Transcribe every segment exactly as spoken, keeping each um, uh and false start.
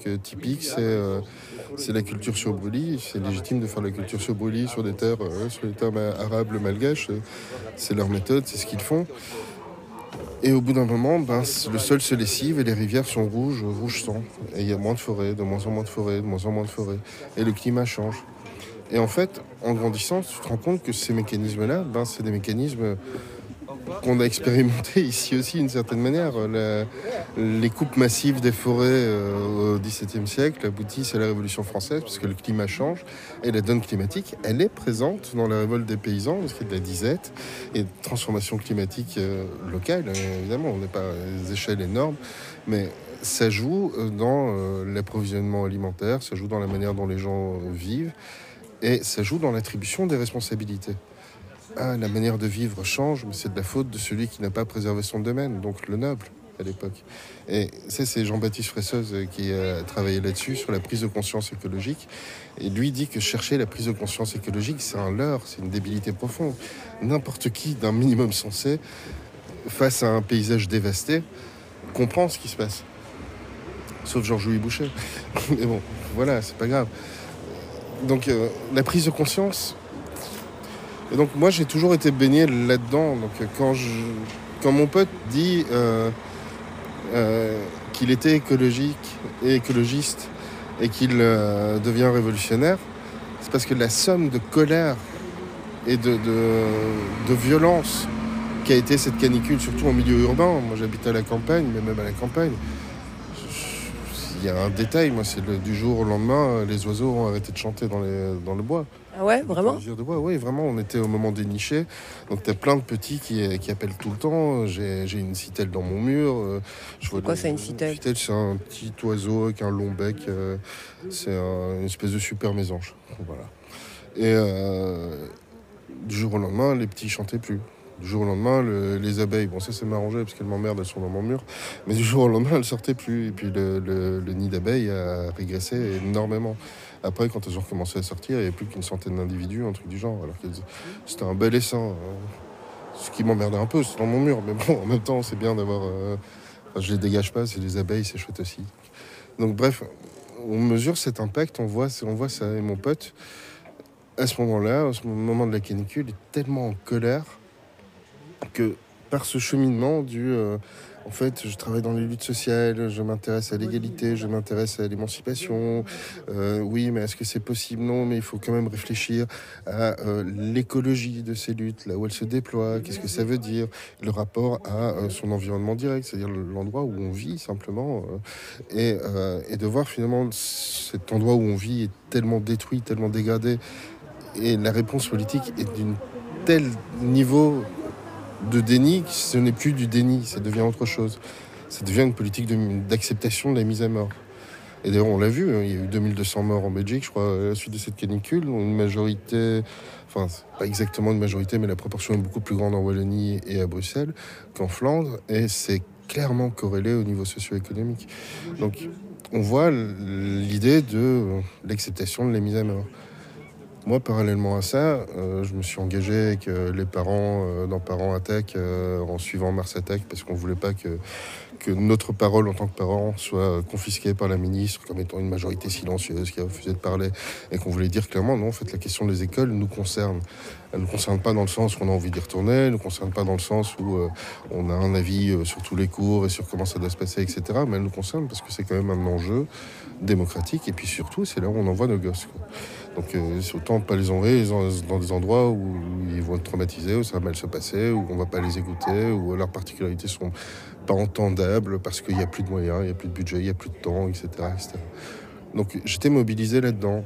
Euh, typique, c'est, euh, c'est la culture sur brûlis. C'est légitime de faire la culture sur brûlis sur des terres, euh, sur les terres ma- arabes, malgaches. Euh, C'est leur méthode, c'est ce qu'ils font. Et au bout d'un moment, ben, c- le sol se lessive et les rivières sont rouges, rouge sang. Et il y a moins de forêts, de moins en moins de forêts, de moins en moins de forêts. Et le climat change. Et en fait, en grandissant, tu te rends compte que ces mécanismes-là, ben, c'est des mécanismes qu'on a expérimenté ici aussi d'une certaine manière. La- les coupes massives des forêts euh, au XVIIe siècle aboutissent à la Révolution française parce que le climat change et la donne climatique, elle est présente dans la révolte des paysans parce qu'il y a de la disette et de transformation climatique euh, locale. Évidemment, on n'est pas à des échelles énormes, mais ça joue euh, dans euh, l'approvisionnement alimentaire, ça joue dans la manière dont les gens euh, vivent et ça joue dans l'attribution des responsabilités. Ah, la manière de vivre change, mais c'est de la faute de celui qui n'a pas préservé son domaine, donc le noble à l'époque. Et ça, c'est Jean-Baptiste Fressoz euh, qui a travaillé là-dessus, sur la prise de conscience écologique. Et lui dit que chercher la prise de conscience écologique, c'est un leurre, c'est une débilité profonde. N'importe qui d'un minimum sensé, face à un paysage dévasté, comprend ce qui se passe. Sauf Georges-Louis Boucher. Mais bon, voilà, c'est pas grave. Donc euh, la prise de conscience, et donc moi j'ai toujours été baigné là-dedans. Donc quand, je, quand mon pote dit euh, euh, qu'il était écologique et écologiste et qu'il euh, devient révolutionnaire, c'est parce que la somme de colère et de, de, de violence qu'a été cette canicule, surtout en milieu urbain, moi j'habite à la campagne, mais même à la campagne, il y a un détail, moi c'est le, du jour au lendemain, les oiseaux ont arrêté de chanter dans, les, dans le bois. Ah ouais, Des vraiment? plaisirs de bois, oui, vraiment, on était au moment des nichés. Donc, t'as plein de petits qui, qui appellent tout le temps. J'ai, j'ai une citelle dans mon mur. euh, Je vois C'est quoi des- ça, une Une citelle? citelle, c'est un petit oiseau avec un long bec. euh, C'est un- une espèce de super mésange. Voilà. Et euh, du jour au lendemain, les petits chantaient plus. Du jour au lendemain, le- les abeilles, bon, ça, c'est m'arrangé parce qu'elles m'emmerdent, elles sont dans mon mur. Mais du jour au lendemain, elles sortaient plus. Et puis, le, le- le nid d'abeilles a régressé énormément. Après, quand elles ont recommencé à sortir, il n'y avait plus qu'une centaine d'individus, un truc du genre. Alors que c'était un bel essaim. hein. Ce qui m'emmerdait un peu, c'est dans mon mur. Mais bon, en même temps, c'est bien d'avoir. euh, enfin, je les dégage pas, c'est les abeilles, c'est chouette aussi. Donc, bref, on mesure cet impact, on voit, on voit ça. Et mon pote, à ce moment-là, à ce moment de la canicule, est tellement en colère que par ce cheminement du euh, en fait je travaille dans les luttes sociales, je m'intéresse à l'égalité, je m'intéresse à l'émancipation, euh, oui mais est-ce que c'est possible, non mais il faut quand même réfléchir à euh, l'écologie de ces luttes, là où elles se déploient, qu'est-ce que ça veut dire, le rapport à euh, son environnement direct, c'est-à-dire l'endroit où on vit simplement, euh, et, euh, et de voir finalement cet endroit où on vit est tellement détruit, tellement dégradé, et la réponse politique est d'une tel niveau de déni, ce n'est plus du déni, ça devient autre chose. Ça devient une politique de- d'acceptation de la mise à mort. Et d'ailleurs, on l'a vu, hein, il y a eu deux mille deux cents morts en Belgique, je crois, à la suite de cette canicule. Une majorité, enfin, c'est pas exactement une majorité, mais la proportion est beaucoup plus grande en Wallonie et à Bruxelles qu'en Flandre. Et c'est clairement corrélé au niveau socio-économique. Donc, on voit l'idée de euh, l'acceptation de la mise à mort. Moi, parallèlement à ça, euh, je me suis engagé avec euh, les parents euh, dans Parents Attaque euh, en suivant Mars Attaque parce qu'on voulait pas que, que notre parole en tant que parents soit confisquée par la ministre comme étant une majorité silencieuse qui a refusé de parler et qu'on voulait dire clairement non, en fait, la question des écoles nous concerne. Elle ne nous concerne pas dans le sens où on a envie d'y retourner, elle ne nous concerne pas dans le sens où euh, on a un avis euh, sur tous les cours et sur comment ça doit se passer, et cetera. Mais elle nous concerne parce que c'est quand même un enjeu démocratique et puis surtout, c'est là où on envoie nos gosses, quoi. Donc euh, c'est autant pas les envoyer dans des endroits où ils vont être traumatisés, où ça va mal se passer, où on va pas les écouter, où leurs particularités sont pas entendables parce qu'il n'y a plus de moyens, il n'y a plus de budget, il n'y a plus de temps, et cetera, et cetera. Donc j'étais mobilisé là-dedans.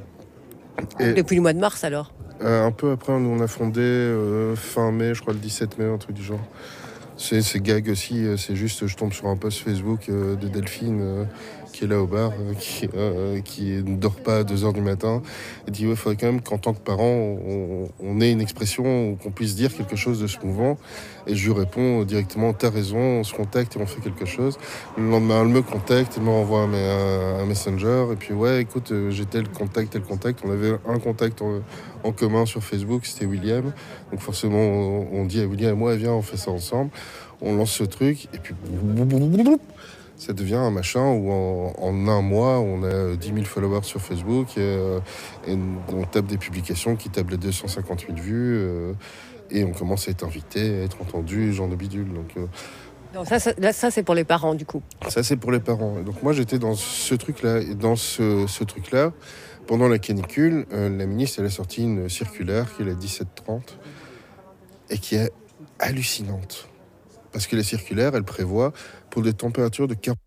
Et Depuis le mois de mars, alors? euh, un peu après, on a fondé euh, fin mai, je crois le dix-sept mai, un truc du genre. C'est, c'est gag aussi, euh, c'est juste, je tombe sur un post Facebook euh, de Delphine euh, qui est là au bar, euh, qui, euh, qui ne dort pas à deux heures du matin, et dit, ouais, il faudrait quand même qu'en tant que parent, on, on ait une expression, ou qu'on puisse dire quelque chose de ce mouvement. Et je lui réponds directement, t'as raison, on se contacte et on fait quelque chose. Le lendemain, elle me contacte, elle me renvoie un, un, un messenger, et puis ouais, écoute, euh, j'ai tel contact, tel contact. On avait un contact en, en commun sur Facebook, c'était William. Donc forcément, on, on dit à William et moi, viens, on fait ça ensemble. On lance ce truc, et puis Ça devient un machin où en, en un mois, on a dix mille followers sur Facebook et, euh, et on tape des publications qui tapent les deux cent cinquante mille vues euh, et on commence à être invité, à être entendu, genre de bidule. Donc, euh, Donc ça, ça, là, ça, c'est pour les parents, du coup. ça, c'est pour les parents. Et donc moi, j'étais dans ce truc-là. Et dans ce, ce truc-là, pendant la canicule, euh, la ministre, elle a sorti une circulaire qui est la dix-sept trente et qui est hallucinante. Parce que la circulaire, elle prévoit pour des températures de quarante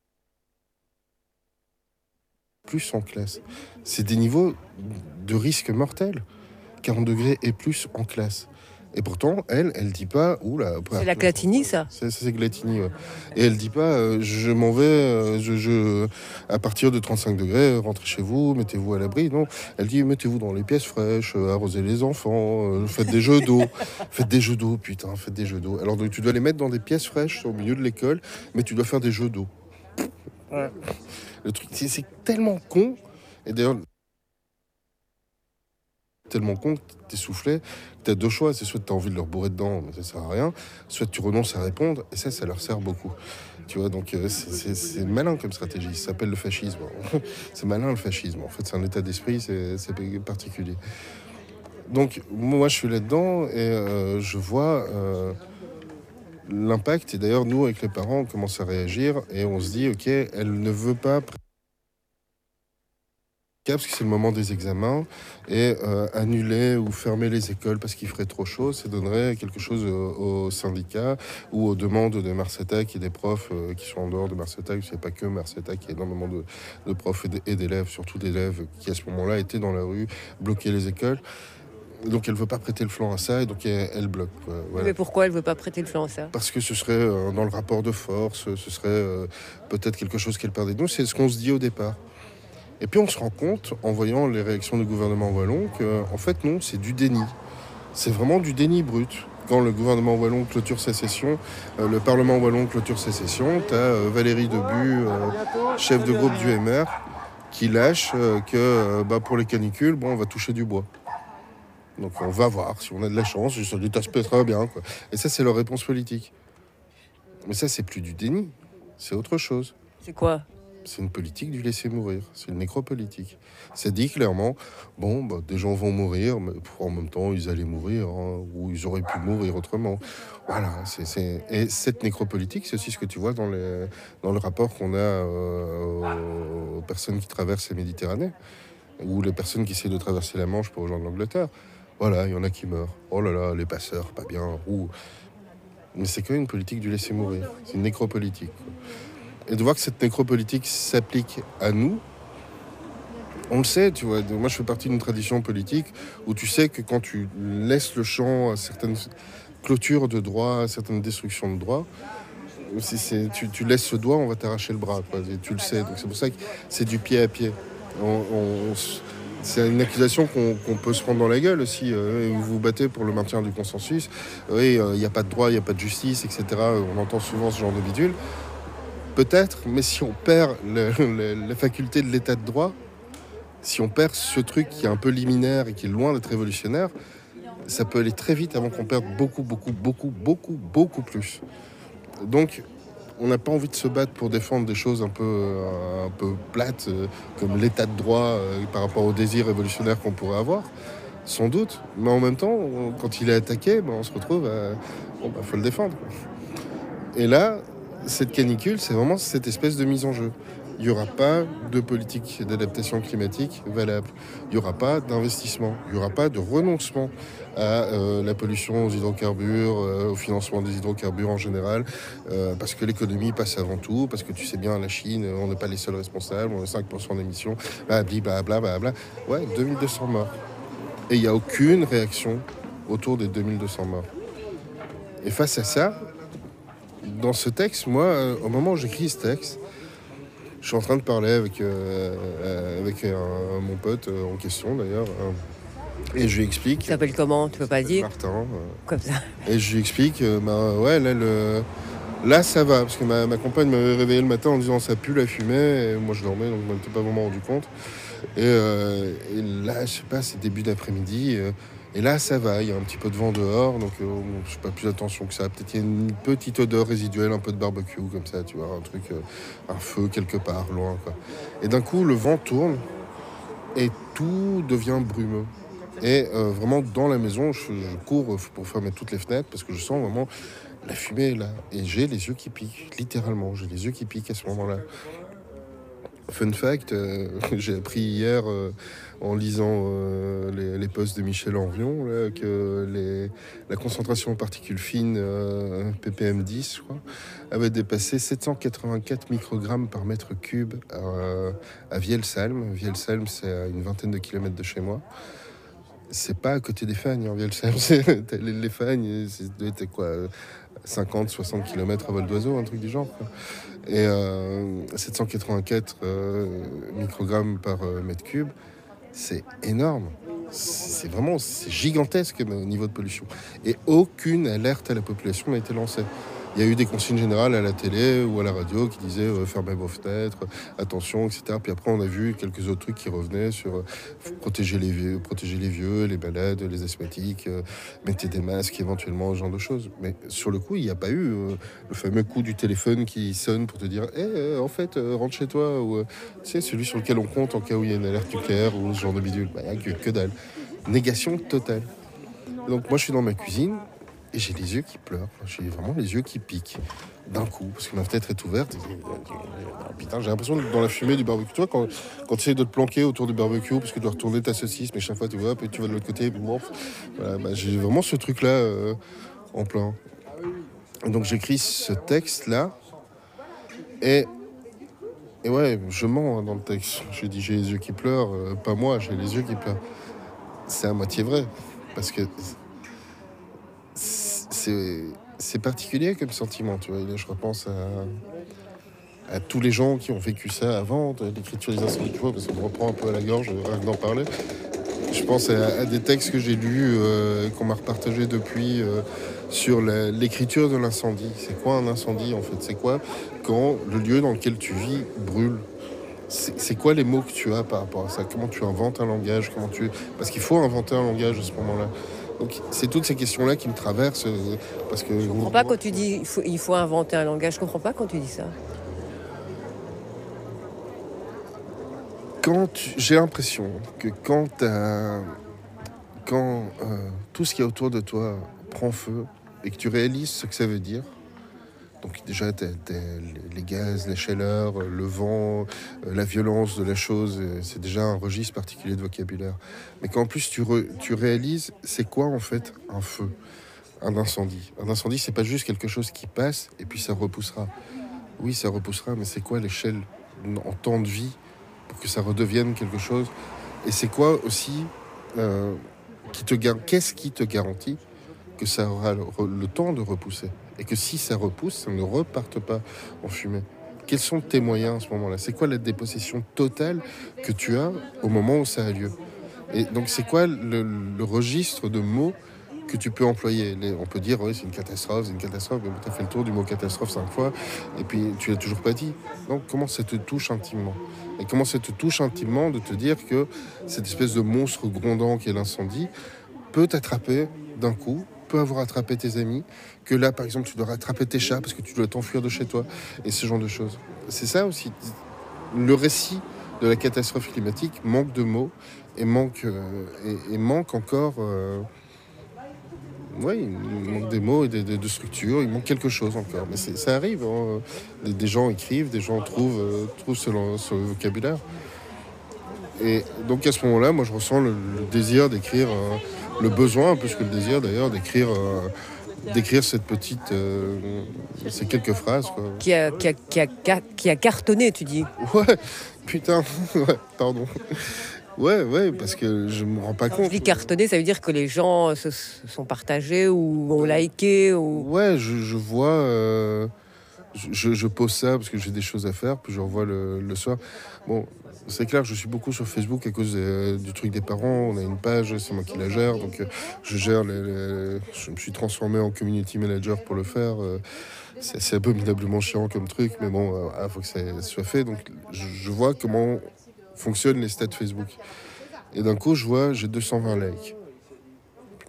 plus en classe. C'est des niveaux de risque mortel. quarante degrés et plus en classe. Et pourtant, elle, elle dit pas... Oula, c'est la Glatigny, ça C'est, c'est Glatigny, ouais. Et elle dit pas, euh, je m'en vais, euh, je, je, à partir de trente-cinq degrés, rentrez chez vous, mettez-vous à l'abri. Non, elle dit, mettez-vous dans les pièces fraîches, euh, arrosez les enfants, euh, faites des jeux d'eau. Faites des jeux d'eau, putain, faites des jeux d'eau. Alors, donc, tu dois les mettre dans des pièces fraîches au milieu de l'école, mais tu dois faire des jeux d'eau. Ouais. Le truc, c'est, c'est tellement con. Et d'ailleurs, tellement con que t'es soufflé, t'as deux choix, c'est soit t'as envie de leur bourrer dedans, mais ça sert à rien, soit tu renonces à répondre, et ça, ça leur sert beaucoup. Tu vois, donc euh, c'est, c'est, c'est malin comme stratégie, ça s'appelle le fascisme. C'est malin le fascisme, en fait, c'est un état d'esprit, c'est, c'est particulier. Donc, moi, je suis là-dedans, et euh, je vois euh, l'impact, et d'ailleurs, nous, avec les parents, on commence à réagir, et on se dit, ok, elle ne veut pas... parce que c'est le moment des examens, et euh, annuler ou fermer les écoles parce qu'il ferait trop chaud, ça donnerait quelque chose aux, aux syndicats ou aux demandes de Mars Attack et des profs euh, qui sont en dehors de Mars Attack. C'est pas que Mars Attack, il y a énormément de, de profs et d'élèves, surtout d'élèves qui à ce moment-là étaient dans la rue, bloquaient les écoles. Donc elle veut pas prêter le flanc à ça et donc elle, elle bloque. Quoi. Voilà. Mais pourquoi elle veut pas prêter le flanc à ça? Parce que ce serait euh, dans le rapport de force, ce serait euh, peut-être quelque chose qu'elle perdait. Nous, c'est ce qu'on se dit au départ. Et puis on se rend compte, en voyant les réactions du gouvernement wallon, qu'en fait non, c'est du déni. C'est vraiment du déni brut. Quand le gouvernement wallon clôture sa session, euh, le Parlement wallon clôture sa session, tu as euh, Valérie Debu, euh, chef de groupe du M R, qui lâche euh, que euh, bah, pour les canicules, bon, on va toucher du bois. Donc on va voir, si on a de la chance, ça se passera bien. Quoi. Et ça, c'est leur réponse politique. Mais ça, c'est plus du déni, c'est autre chose. C'est quoi ? C'est une politique du laisser mourir, c'est une nécropolitique. C'est dit clairement, bon, bah, des gens vont mourir, mais en même temps, ils allaient mourir, hein, ou ils auraient pu mourir autrement. Voilà, c'est, c'est... Et cette nécropolitique, c'est aussi ce que tu vois dans, les... dans le rapport qu'on a euh, aux personnes qui traversent la Méditerranée, ou les personnes qui essaient de traverser la Manche pour rejoindre l'Angleterre. Voilà, il y en a qui meurent. Oh là là, les passeurs, pas bien. Ou... Mais c'est quand même une politique du laisser mourir, c'est une nécropolitique, quoi. Et de voir que cette nécropolitique s'applique à nous, on le sait, tu vois. Moi, je fais partie d'une tradition politique où tu sais que quand tu laisses le champ à certaines clôtures de droits, à certaines destructions de droits, si c'est, tu, tu laisses ce doigt, on va t'arracher le bras, quoi. Et tu le sais. Donc c'est pour ça que c'est du pied à pied. On, on, c'est une accusation qu'on, qu'on peut se prendre dans la gueule aussi. Euh, vous vous battez pour le maintien du consensus. Oui, il euh, n'y a pas de droit, il n'y a pas de justice, et cetera. On entend souvent ce genre de bidule. Peut-être, mais si on perd le, le, la faculté de l'état de droit, si on perd ce truc qui est un peu liminaire et qui est loin d'être révolutionnaire, ça peut aller très vite avant qu'on perde beaucoup, beaucoup, beaucoup, beaucoup, beaucoup plus. Donc, on n'a pas envie de se battre pour défendre des choses un peu, un peu plates, euh, comme l'état de droit euh, par rapport au désir révolutionnaire qu'on pourrait avoir, sans doute. Mais en même temps, on, quand il est attaqué, ben, on se retrouve à... Bon, ben, faut le défendre. Et là, cette canicule, c'est vraiment cette espèce de mise en jeu. Il n'y aura pas de politique d'adaptation climatique valable. Il n'y aura pas d'investissement. Il n'y aura pas de renoncement à euh, la pollution aux hydrocarbures, euh, au financement des hydrocarbures en général, euh, parce que l'économie passe avant tout, parce que tu sais bien, la Chine, on n'est pas les seuls responsables, on a cinq pour cent d'émissions, blablabla, blablabla. Ouais, deux mille deux cents morts. Et il n'y a aucune réaction autour des deux mille deux cents morts. Et face à ça, dans ce texte, moi, euh, au moment où j'écris ce texte, je suis en train de parler avec, euh, avec un, mon pote euh, en question d'ailleurs, euh, et je lui explique. Il s'appelle comment? Tu peux pas dire? Martin. Euh, Comme ça. Et je lui explique, euh, bah ouais, là, le, là ça va, parce que ma, ma compagne m'avait réveillé le matin en disant ça pue la fumée, et moi je dormais donc je ne m'étais pas vraiment rendu compte. Et, euh, et là, je sais pas, c'est début d'après-midi. Euh, Et là, ça va, il y a un petit peu de vent dehors, donc euh, je fais pas plus attention que ça. Peut-être qu'il y a une petite odeur résiduelle, un peu de barbecue, comme ça, tu vois, un truc, euh, un feu quelque part, loin, quoi. Et d'un coup, le vent tourne et tout devient brumeux. Et euh, vraiment, dans la maison, je, je cours pour fermer toutes les fenêtres parce que je sens vraiment la fumée est là. Et j'ai les yeux qui piquent, littéralement, j'ai les yeux qui piquent à ce moment-là. Fun fact, euh, j'ai appris hier euh, en lisant euh, les, les posts de Michel Henrion là, que les, la concentration en particules fines euh, P P M dix, je crois, avait dépassé sept cent quatre-vingt-quatre microgrammes par mètre cube à, à Vielsalm. Vielsalm, c'est à une vingtaine de kilomètres de chez moi. C'est pas à côté des Fagnes, en Vielsalm. Les, les Fagnes, c'était quoi, cinquante soixante kilomètres à vol d'oiseau, un truc du genre, quoi. Et euh, sept cent quatre-vingt-quatre euh, microgrammes par euh, mètre cube, c'est énorme. C'est vraiment c'est gigantesque au niveau de pollution. Et aucune alerte à la population n'a été lancée. Il y a eu des consignes générales à la télé ou à la radio qui disaient euh, fermez vos fenêtres, attention, et cetera. Puis après, on a vu quelques autres trucs qui revenaient sur euh, protéger les vieux, protéger les vieux, les malades, les asthmatiques, euh, mettez des masques éventuellement, ce genre de choses. Mais sur le coup, il n'y a pas eu euh, le fameux coup du téléphone qui sonne pour te dire hey, euh, en fait, euh, rentre chez toi, ou euh, tu sais, celui sur lequel on compte en cas où il y a une alerte nucléaire ou ce genre de bidule. Bah, il n'y a que, que dalle. Négation totale. Donc moi, je suis dans ma cuisine. Et j'ai les yeux qui pleurent, j'ai vraiment les yeux qui piquent d'un coup, parce que ma fenêtre est ouverte. Et, putain, j'ai l'impression d'être dans la fumée du barbecue. Tu vois, quand, quand tu essaies de te planquer autour du barbecue, parce que tu dois retourner ta saucisse, mais chaque fois tu vois, puis tu vas de l'autre côté, puis bon, voilà, bah, j'ai vraiment ce truc-là euh, en plein. Et donc j'écris ce texte-là, et, et ouais, je mens hein, dans le texte. Je dis j'ai les yeux qui pleurent, euh, pas moi, j'ai les yeux qui pleurent. C'est à moitié vrai, parce que c'est, c'est particulier comme sentiment, tu vois. Et là, je repense à, à tous les gens qui ont vécu ça avant, de l'écriture des incendies, tu vois, parce qu'on me reprend un peu à la gorge, rien que d'en parler. Je pense à, à des textes que j'ai lus, euh, qu'on m'a repartagés depuis, euh, sur la, l'écriture de l'incendie. C'est quoi un incendie, en fait? C'est quoi quand le lieu dans lequel tu vis brûle? C'est, c'est quoi les mots que tu as par rapport à ça? Comment tu inventes un langage? Comment tu... Parce qu'il faut inventer un langage à ce moment-là. Donc c'est toutes ces questions-là qui me traversent. Euh, parce que... Je comprends pas quand tu dis il faut, il faut inventer un langage. Je comprends pas quand tu dis ça. Quand tu... J'ai l'impression que quand, t'as... quand euh, tout ce qui est autour de toi prend feu et que tu réalises ce que ça veut dire, donc déjà, t'as, t'as les gaz, les chaleurs, le vent, la violence de la chose, c'est déjà un registre particulier de vocabulaire. Mais qu'en plus tu, re, tu réalises, c'est quoi en fait un feu, un incendie? Un incendie, c'est pas juste quelque chose qui passe et puis ça repoussera. Oui, ça repoussera, mais c'est quoi l'échelle en temps de vie pour que ça redevienne quelque chose? Et c'est quoi aussi, euh, qui te gar... qu'est-ce qui te garantit que ça aura le, le temps de repousser? Et que si ça repousse, ça ne reparte pas en fumée. Quels sont tes moyens à ce moment-là? C'est quoi la dépossession totale que tu as au moment où ça a lieu? Et donc c'est quoi le, le registre de mots que tu peux employer? Les, on peut dire, oui, c'est une catastrophe, c'est une catastrophe, mais tu as fait le tour du mot catastrophe cinq fois, et puis tu l'as toujours pas dit. Donc comment ça te touche intimement? Et comment ça te touche intimement de te dire que cette espèce de monstre grondant qu'est l'incendie peut t'attraper d'un coup, peut avoir attrapé tes amis, que là, par exemple, tu dois rattraper tes chats parce que tu dois t'enfuir de chez toi, et ce genre de choses. C'est ça aussi. Le récit de la catastrophe climatique manque de mots et manque, euh, et, et manque encore... Euh, oui, il manque des mots et de, de, de structures, il manque quelque chose encore. Mais c'est, ça arrive, hein. des, des gens écrivent, des gens trouvent, euh, trouvent ce, ce vocabulaire. Et donc à ce moment-là, moi je ressens le, le désir d'écrire... Euh, le besoin, plus que le désir d'ailleurs, d'écrire, euh, d'écrire cette petite, euh, ces quelques phrases. Quoi. Qui a, qui, a, qui, a, qui a cartonné, tu dis? Ouais, putain, ouais, pardon. Ouais, ouais, parce que je me rends pas Quand compte. je dis cartonné, ça veut dire que les gens se sont partagés ou ont liké ou... Ouais, je, je vois... Euh, je, je pose ça parce que j'ai des choses à faire, puis je revois le, le soir. Bon, c'est clair, je suis beaucoup sur Facebook à cause de, du truc des parents. On a une page, c'est moi qui la gère, donc euh, je gère les, les... Je me suis transformé en community manager pour le faire. Euh, c'est, c'est abominablement chiant comme truc, mais bon, il euh, faut que ça soit fait. Donc je, je vois comment fonctionnent les stats Facebook. Et d'un coup, je vois, j'ai deux cent vingt likes.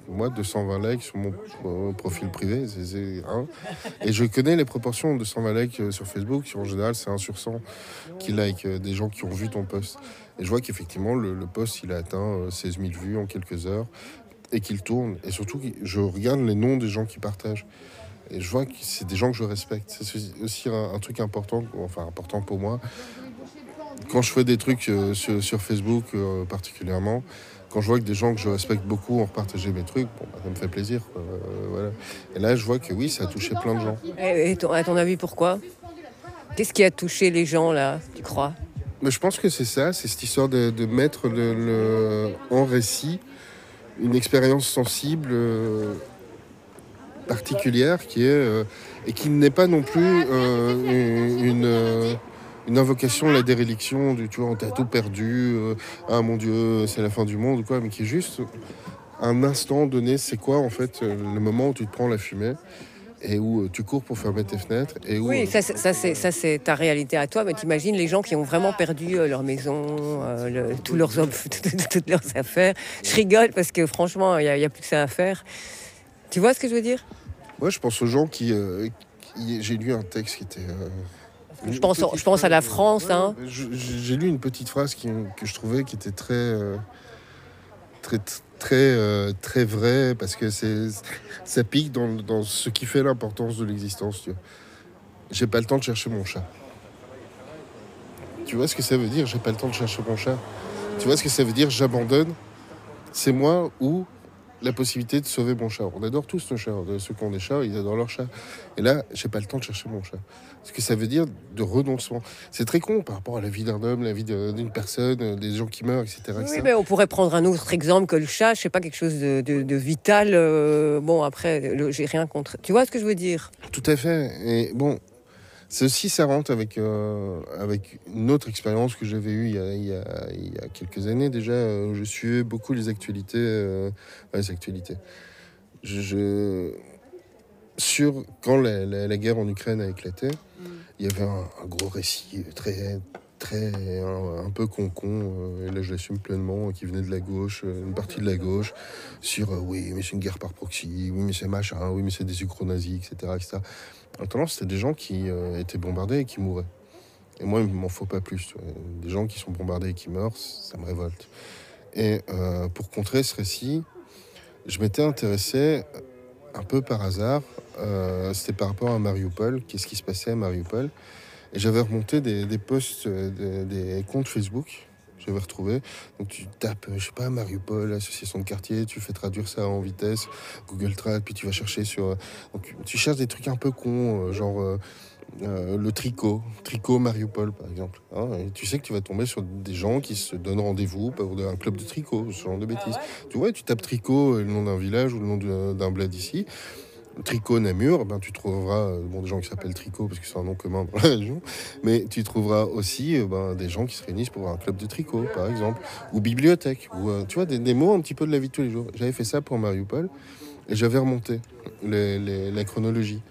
Moi, deux cent vingt likes sur mon euh, profil privé, c'est, c'est un. Et je connais les proportions de deux cent vingt likes sur Facebook. En général, c'est un sur cent qui like, euh, des gens qui ont vu ton post. Et je vois qu'effectivement, le, le post, il a atteint euh, seize mille vues en quelques heures et qu'il tourne. Et surtout, je regarde les noms des gens qui partagent. Et je vois que c'est des gens que je respecte. C'est aussi un, un truc important, enfin important pour moi. Quand je fais des trucs euh, sur, sur Facebook euh, particulièrement, quand je vois que des gens que je respecte beaucoup ont partagé mes trucs, bon, bah, ça me fait plaisir. Quoi. Euh, voilà. Et là, je vois que oui, ça a touché plein de gens. Et, et ton, à ton avis, pourquoi? Qu'est-ce qui a touché les gens, là, tu crois? Mais je pense que c'est ça, c'est cette histoire de, de mettre le, le, en récit une expérience sensible euh, particulière qui est, euh, et qui n'est pas non plus euh, une... une euh, une invocation, la déréliction, du, tu vois, on t'a tout perdu, euh, ah mon Dieu, c'est la fin du monde, ou quoi, mais qui est juste un instant donné, c'est quoi en fait euh, le moment où tu te prends la fumée et où euh, tu cours pour fermer tes fenêtres et où, Oui, euh, ça, c'est- ça, c'est, ça c'est ta réalité à toi, mais t'imagines les gens qui ont vraiment perdu euh, leur maison, euh, le- tous leurs ob- toutes leurs affaires. Je rigole parce que franchement, il n'y a, il y a plus que ça à faire. Tu vois ce que je veux dire? ouais, je pense aux gens qui, euh, qui- j'ai lu un texte qui était euh, Je une pense, petite je pense à la phrase, France, ouais, hein. ouais, je- j'ai lu une petite phrase qui, que je trouvais qui était très euh, très très euh, très vraie parce que c'est ça pique dans, dans ce qui fait l'importance de l'existence, tu vois. J'ai pas le temps de chercher mon chat. Tu vois ce que ça veut dire, j'ai pas le temps de chercher mon chat? Tu vois ce que ça veut dire, j'abandonne? C'est moi ou la possibilité de sauver mon chat. On adore tous nos chats. Ceux qui ont des chats, ils adorent leur chat. Et là, j'ai pas le temps de chercher mon chat. Ce que ça veut dire de renoncement. C'est très con par rapport à la vie d'un homme, la vie de- d'une personne, des gens qui meurent, et cetera Oui, et oui, cetera. mais on pourrait prendre un autre exemple que le chat, je sais pas, quelque chose de, de- de vital. euh, bon, après, le- j'ai rien contre. Tu vois ce que je veux dire? Tout à fait. Et bon, c'est aussi ça rentre avec, euh, avec une autre expérience que j'avais eue il y a, il y a- il y a quelques années déjà. Euh, je suivais beaucoup les actualités. euh, les actualités. Je, je- Sur quand la, la- la guerre en Ukraine a éclaté, il y avait un, un gros récit très, très un, un peu con-con, euh, et là je l'assume pleinement, qui venait de la gauche, euh, une partie de la gauche, sur euh, oui, mais c'est une guerre par proxy, oui, mais c'est machin, oui, mais c'est des ukro-nazis, et cetera, et cetera. En attendant, c'était des gens qui euh, étaient bombardés et qui mouraient. Et moi, il m'en faut pas plus. Tu vois. Des gens qui sont bombardés et qui meurent, ça me révolte. Et euh, pour contrer ce récit, je m'étais intéressé un peu par hasard, euh, c'était par rapport à Mariupol, qu'est-ce qui se passait à Mariupol. Et j'avais remonté des, des posts, euh, des, des comptes Facebook, j'avais retrouvé. Donc tu tapes, euh, je sais pas, Mariupol, association de quartier, tu fais traduire ça en vitesse, Google Trad, puis tu vas chercher sur... euh, donc tu cherches des trucs un peu cons, euh, genre euh, euh, le tricot, tricot Mariupol par exemple. Hein, et tu sais que tu vas tomber sur des gens qui se donnent rendez-vous pour un club de tricot, ce genre de bêtises. Tu vois, tu tapes tricot, euh, le nom d'un village ou le nom de- d'un bled ici. Tricot Namur, ben, tu trouveras euh, bon, des gens qui s'appellent Tricot parce que c'est un nom commun dans la région, mais tu trouveras aussi euh, ben, des gens qui se réunissent pour un club de tricot, par exemple, ou bibliothèque, ou euh, tu vois, des, des mots un petit peu de la vie de tous les jours. J'avais fait ça pour Mariupol et j'avais remonté les, les- la chronologie.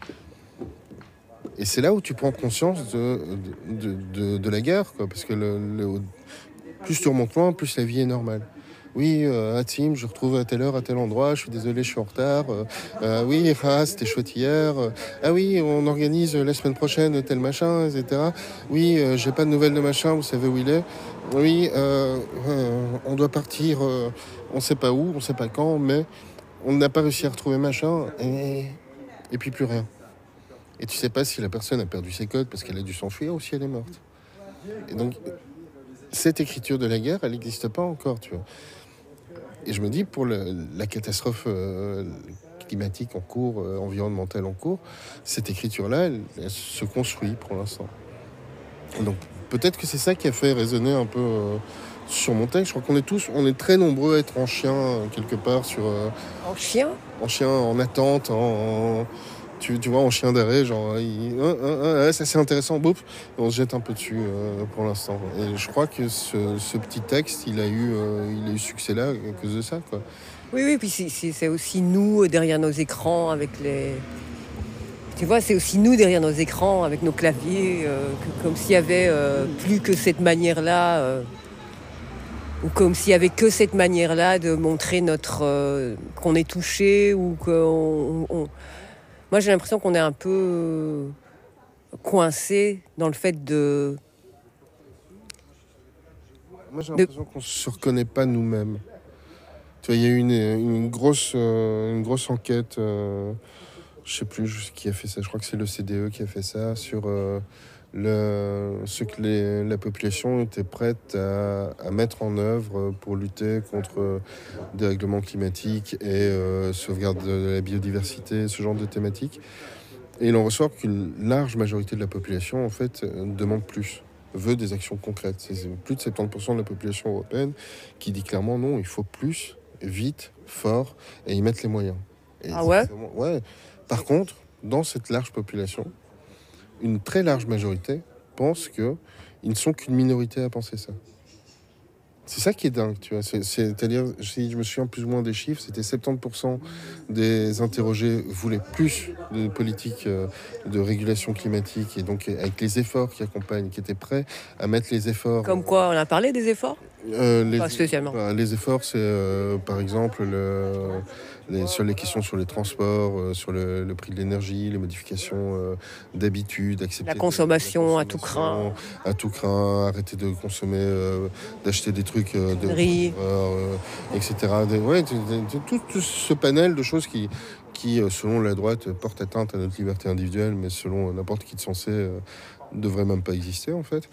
Et c'est là où tu prends conscience de, de, de, de la guerre, quoi, parce que le, le- plus tu remontes loin, plus la vie est normale. Oui, euh, Hatim, je retrouve à telle heure, à tel endroit, je suis désolé, je suis en retard. Euh, euh, oui, ah, c'était chouette hier. Euh, ah oui, on organise la semaine prochaine tel machin, et cetera. Oui, euh, j'ai pas de nouvelles de machin, vous savez où il est. Oui, euh, euh, on doit partir, euh, on sait pas où, on sait pas quand, mais on n'a pas réussi à retrouver machin, et, et puis plus rien. Et tu sais pas si la personne a perdu ses codes parce qu'elle a dû s'enfuir ou si elle est morte. Et donc, cette écriture de la guerre, elle n'existe pas encore, tu vois. Et je me dis, pour le- la catastrophe euh, climatique en cours, euh, environnementale en cours, cette écriture-là, elle, elle se construit pour l'instant. Et donc, peut-être que c'est ça qui a fait résonner un peu euh, sur mon texte. Je crois qu'on est tous, on est très nombreux à être en chien, euh, quelque part, sur, euh, En chien? en chien, en attente, en... en- tu, tu vois, en chien d'arrêt, genre, il, hein, hein, hein, ouais, ça c'est intéressant, boum, on se jette un peu dessus euh, pour l'instant. Et je crois que ce, ce petit texte, il a eu, euh, il a eu succès là à cause de ça, quoi. Oui, oui, puis c'est, c'est- c'est aussi nous euh, derrière nos écrans avec les. Tu vois, c'est aussi nous derrière nos écrans avec nos claviers, euh, que- comme s'il y avait euh, plus que cette manière-là. euh. ou comme s'il y avait que cette manière-là de montrer notre euh, qu'on est touché ou qu'on. On... Moi, j'ai l'impression qu'on est un peu coincé dans le fait de. Moi, j'ai de... l'impression qu'on ne se reconnaît pas nous-mêmes. Tu vois, il y a eu une, une, grosse, euh, une grosse enquête, euh, je ne sais plus qui a fait ça, je crois que c'est le C D E qui a fait ça, sur euh, le, ce que les, la population était prête à, à mettre en œuvre pour lutter contre le dérèglement climatique et euh, sauvegarde de la biodiversité, ce genre de thématiques. Et il en ressort qu'une large majorité de la population, en fait, demande plus, veut des actions concrètes. C'est plus de soixante-dix pour cent de la population européenne qui dit clairement non, il faut plus, vite, fort, et y mettre les moyens. Et ah ouais ouais. Par contre, dans cette large population, une très large majorité pense qu'ils ne sont qu'une minorité à penser ça. C'est ça qui est dingue, tu vois. C'est, c'est-à-dire, si je me souviens plus ou moins des chiffres, c'était soixante-dix pour cent des interrogés voulaient plus de politique euh, de régulation climatique et donc avec les efforts qui accompagnent, qui étaient prêts à mettre les efforts. Comme quoi, on a parlé des efforts euh, les, Pas spécialement. Bah, les efforts, c'est euh, par exemple le, les, sur les questions sur les transports, euh, sur le, le prix de l'énergie, les modifications euh, d'habitude, accepter la consommation, de, la consommation à tout craint, à tout craint, arrêter de consommer, euh, d'acheter des trucs, euh, de riz, euh, et cetera. De, ouais, de, de, de, tout, tout ce panel de choses qui, qui, selon la droite, portent atteinte à notre liberté individuelle, mais selon n'importe qui de sensé, euh, ne devrait même pas exister en fait.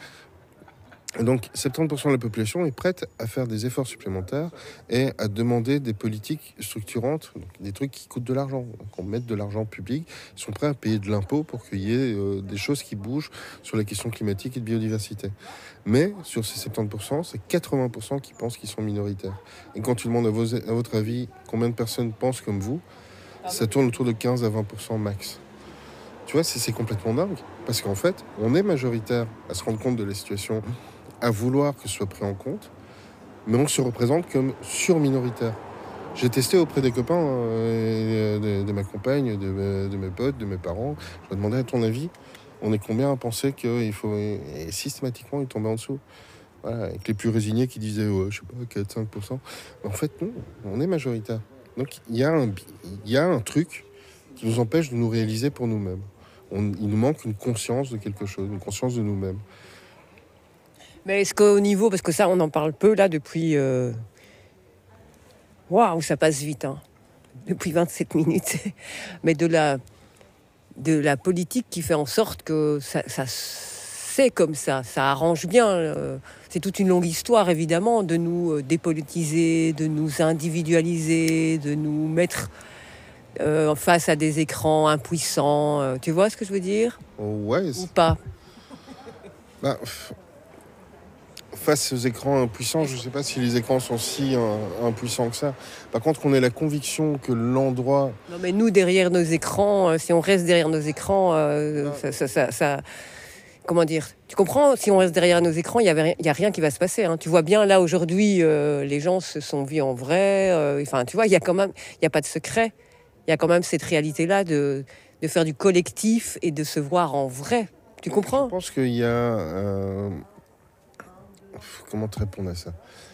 Donc soixante-dix pour cent de la population est prête à faire des efforts supplémentaires et à demander des politiques structurantes, donc des trucs qui coûtent de l'argent, qu'on mette de l'argent public, ils sont prêts à payer de l'impôt pour qu'il y ait euh, des choses qui bougent sur la question climatique et de biodiversité. Mais sur ces soixante-dix pour cent, c'est quatre-vingts pour cent qui pensent qu'ils sont minoritaires. Et quand tu demandes à, vos, à votre avis combien de personnes pensent comme vous, ça tourne autour de quinze à vingt pour cent max. Tu vois, c'est, c'est complètement dingue. Parce qu'en fait, on est majoritaire à se rendre compte de la situation, à vouloir que ce soit pris en compte, mais on se représente comme surminoritaire. J'ai testé auprès des copains, euh, de, de ma compagne, de, de mes potes, de mes parents. Je me demandais à ton avis, on est combien à penser qu'il faut... Et systématiquement, ils tombaient en dessous. Voilà, avec les plus résignés qui disaient, ouais, je sais pas, quatre à cinq pour cent. Mais en fait, non, on est majoritaire. Donc, il y a un, il y a un truc qui nous empêche de nous réaliser pour nous-mêmes. On, il nous manque une conscience de quelque chose, une conscience de nous-mêmes. Mais est-ce qu'au niveau, parce que ça on en parle peu là depuis... Waouh, wow, ça passe vite, hein, depuis vingt-sept minutes. Mais de la, de la politique qui fait en sorte que ça, ça c'est comme ça, ça arrange bien. Euh, c'est toute une longue histoire évidemment de nous dépolitiser, de nous individualiser, de nous mettre euh, face à des écrans impuissants. Euh, tu vois ce que je veux dire ? Ouais. Ou pas ? Bah... Face aux écrans impuissants, je ne sais pas si les écrans sont si euh, impuissants que ça. Par contre, qu'on ait la conviction que l'endroit... Non, mais nous, derrière nos écrans, euh, si on reste derrière nos écrans, euh, ça, ça, ça, ça... Comment dire ? Tu comprends ? Si on reste derrière nos écrans, il n'y a rien qui va se passer. Hein. Tu vois bien, là, aujourd'hui, euh, les gens se sont vus en vrai. Euh, enfin, tu vois, il n'y a quand même... Il n'y a pas de secret. Il y a quand même cette réalité-là de, de faire du collectif et de se voir en vrai. Tu comprends ? Je pense qu'il y a... Euh... Comment te répondre à ça ?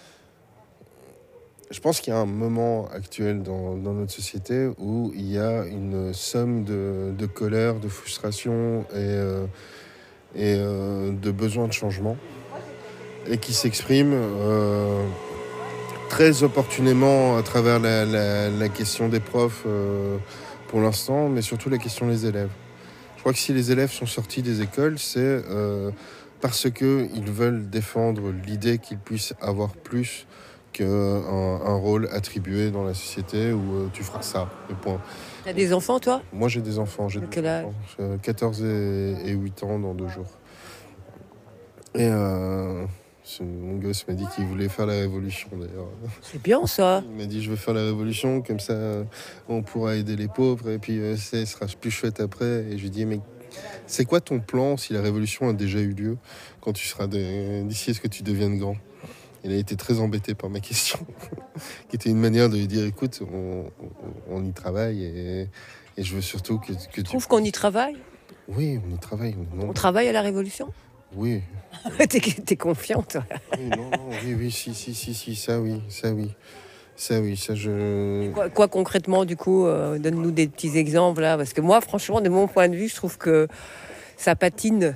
Je pense qu'il y a un moment actuel dans, dans notre société où il y a une somme de, de colère, de frustration et, euh, et euh, de besoin de changement et qui s'exprime euh, très opportunément à travers la, la, la question des profs euh, pour l'instant, mais surtout la question des élèves. Je crois que si les élèves sont sortis des écoles, c'est... Euh, parce qu'ils veulent défendre l'idée qu'ils puissent avoir plus qu'un un rôle attribué dans la société où euh, tu feras ça, et point. T'as des enfants, toi ? Moi, j'ai des enfants. J'ai quel âge ? quatorze et, et huit ans dans deux jours. Et euh, mon gosse m'a dit qu'il voulait faire la révolution, d'ailleurs. C'est bien, ça. Il m'a dit, je veux faire la révolution, comme ça, on pourra aider les pauvres, et puis euh, ça sera plus chouette après. Et je lui ai dit, mais... c'est quoi ton plan si la révolution a déjà eu lieu quand tu seras de... d'ici à ce que tu deviennes grand ? Il a été très embêté par ma question, qui était une manière de lui dire écoute, on, on, on y travaille et, et je veux surtout que, que tu trouves qu'on y travaille ? Oui, on y travaille. On travaille à la révolution ? Oui. t'es, t'es confiante. Oui, non, non, oui, oui, si, si, si, si, ça oui, ça oui. Ça oui, ça je... Quoi, quoi concrètement, du coup, euh, donne-nous des petits exemples là, parce que moi, franchement, de mon point de vue, je trouve que ça patine.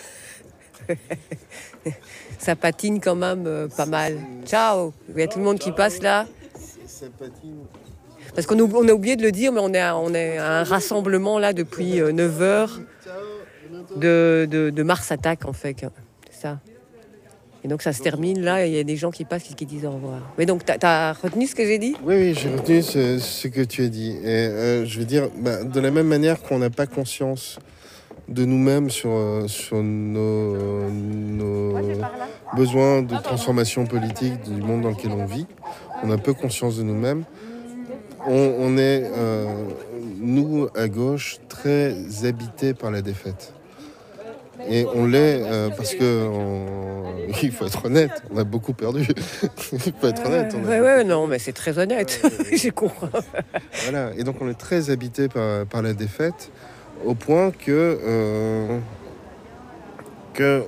Ça patine quand même euh, pas mal. Ciao. Il y a tout le monde qui passe là. Ça patine. Parce qu'on a, on a oublié de le dire, mais on est à, on est à un rassemblement là depuis euh, neuf heures de, de, de Mars Attack en fait. C'est ça. Et donc ça se termine là, et il y a des gens qui passent et qui disent au revoir. Mais donc t'as, t'as retenu ce que j'ai dit ? Oui, oui, j'ai retenu ce, ce que tu as dit. Et euh, je veux dire, bah, de la même manière qu'on n'a pas conscience de nous-mêmes sur, euh, sur nos, nos besoins de transformation politique du monde dans lequel on vit, on a peu conscience de nous-mêmes. On, on est, euh, nous, à gauche, très habités par la défaite. Et on l'est euh, parce que, on... il faut être honnête, on a beaucoup perdu. Il faut être honnête. Oui, ouais, ouais, non, mais c'est très honnête. J'ai compris. Voilà, et donc on est très habité par, par la défaite, au point que, euh, que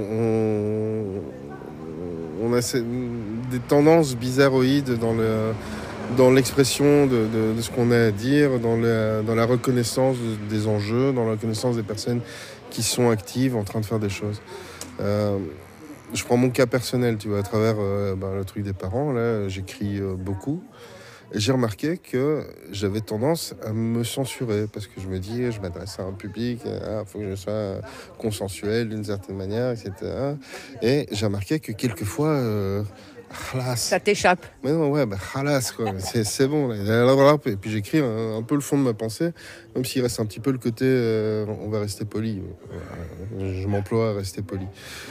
on, on, on a ces, des tendances bizarroïdes dans le... dans l'expression de, de, de ce qu'on a à dire, dans la, dans la reconnaissance de, des enjeux, dans la reconnaissance des personnes qui sont actives, en train de faire des choses. Euh, je prends mon cas personnel, tu vois, à travers euh, ben, le truc des parents, là, j'écris euh, beaucoup. Et j'ai remarqué que j'avais tendance à me censurer, parce que je me dis, je m'adresse à un public, il ah, faut que je sois consensuel d'une certaine manière, et cetera. Et j'ai remarqué que quelquefois... Euh, Khalas. Ça t'échappe. Mais non, ouais, bah, khalas, quoi. C'est, c'est bon. Là. Et puis j'écris un, un peu le fond de ma pensée, même s'il reste un petit peu le côté euh, on va rester poli. Euh, je m'emploie à rester poli.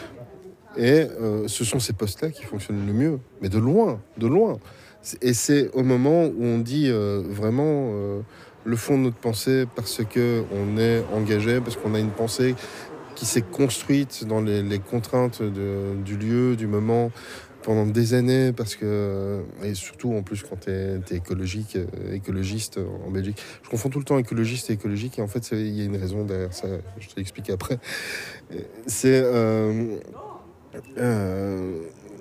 Et euh, ce sont ces postes-là qui fonctionnent le mieux, mais de loin, de loin. Et c'est au moment où on dit euh, vraiment euh, le fond de notre pensée parce qu'on est engagé, parce qu'on a une pensée qui s'est construite dans les, les contraintes de, du lieu, du moment, pendant des années, parce que, et surtout en plus quand tu es écologique, euh, écologiste en Belgique, je confonds tout le temps écologiste et écologique, et en fait il y a une raison derrière ça, je te l'explique après. C'est, euh, euh,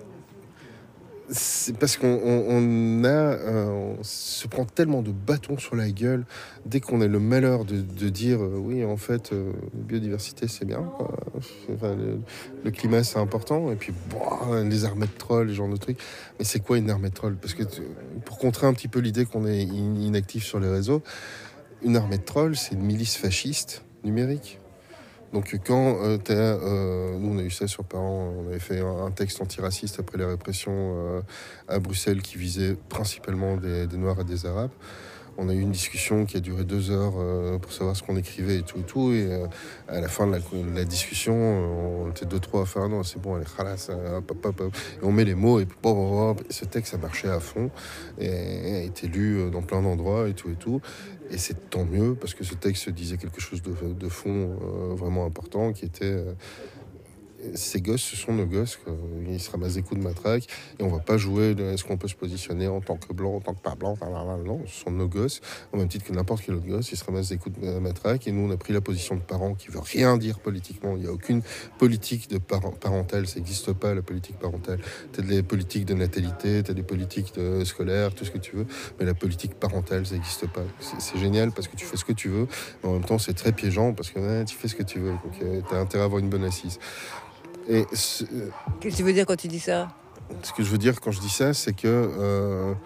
c'est parce qu'on on, on a, euh, on se prend tellement de bâtons sur la gueule dès qu'on a le malheur de, de dire euh, oui en fait euh, la biodiversité c'est bien, quoi. Enfin, le, le climat c'est important, et puis boah, les armées de trolls, les genres de trucs. Mais c'est quoi une armée de trolls ? Parce que tu, pour contrer un petit peu l'idée qu'on est in, inactif sur les réseaux, une armée de trolls c'est une milice fasciste numérique. Donc quand euh, t'as, euh, nous on a eu ça sur Parents, on avait fait un, un texte antiraciste après les répressions euh, à Bruxelles qui visait principalement des, des Noirs et des Arabes. On a eu une discussion qui a duré deux heures euh, pour savoir ce qu'on écrivait et tout et tout. Et euh, à la fin de la, de la discussion, on était deux, trois à faire non, c'est bon, allez, khalas, hop, hop, hop, hop. Et on met les mots et, hop, hop, hop, et ce texte a marché à fond et, et a été lu dans plein d'endroits et tout et tout. Et c'est tant mieux parce que ce texte disait quelque chose de, de fond euh, vraiment important qui était. Euh, ces gosses, ce sont nos gosses, quoi. Ils se ramassent des coups de matraque et on va pas jouer de est-ce qu'on peut se positionner en tant que blanc, en tant que pas blanc, non, ce sont nos gosses, au même titre que n'importe quel autre gosse, ils se ramassent des coups de matraque et nous on a pris la position de parents qui veut rien dire politiquement, il n'y a aucune politique de par- parentale, ça n'existe pas la politique parentale, t'as des politiques de natalité, t'as des politiques de scolaires, tout ce que tu veux, mais la politique parentale ça n'existe pas, c'est, c'est génial parce que tu fais ce que tu veux, mais en même temps c'est très piégeant parce que ouais, tu fais ce que tu veux, donc euh, t'as intérêt à avoir une bonne assise. Et ce, Qu'est-ce que tu veux dire quand tu dis ça ? Ce que je veux dire quand je dis ça, c'est que euh,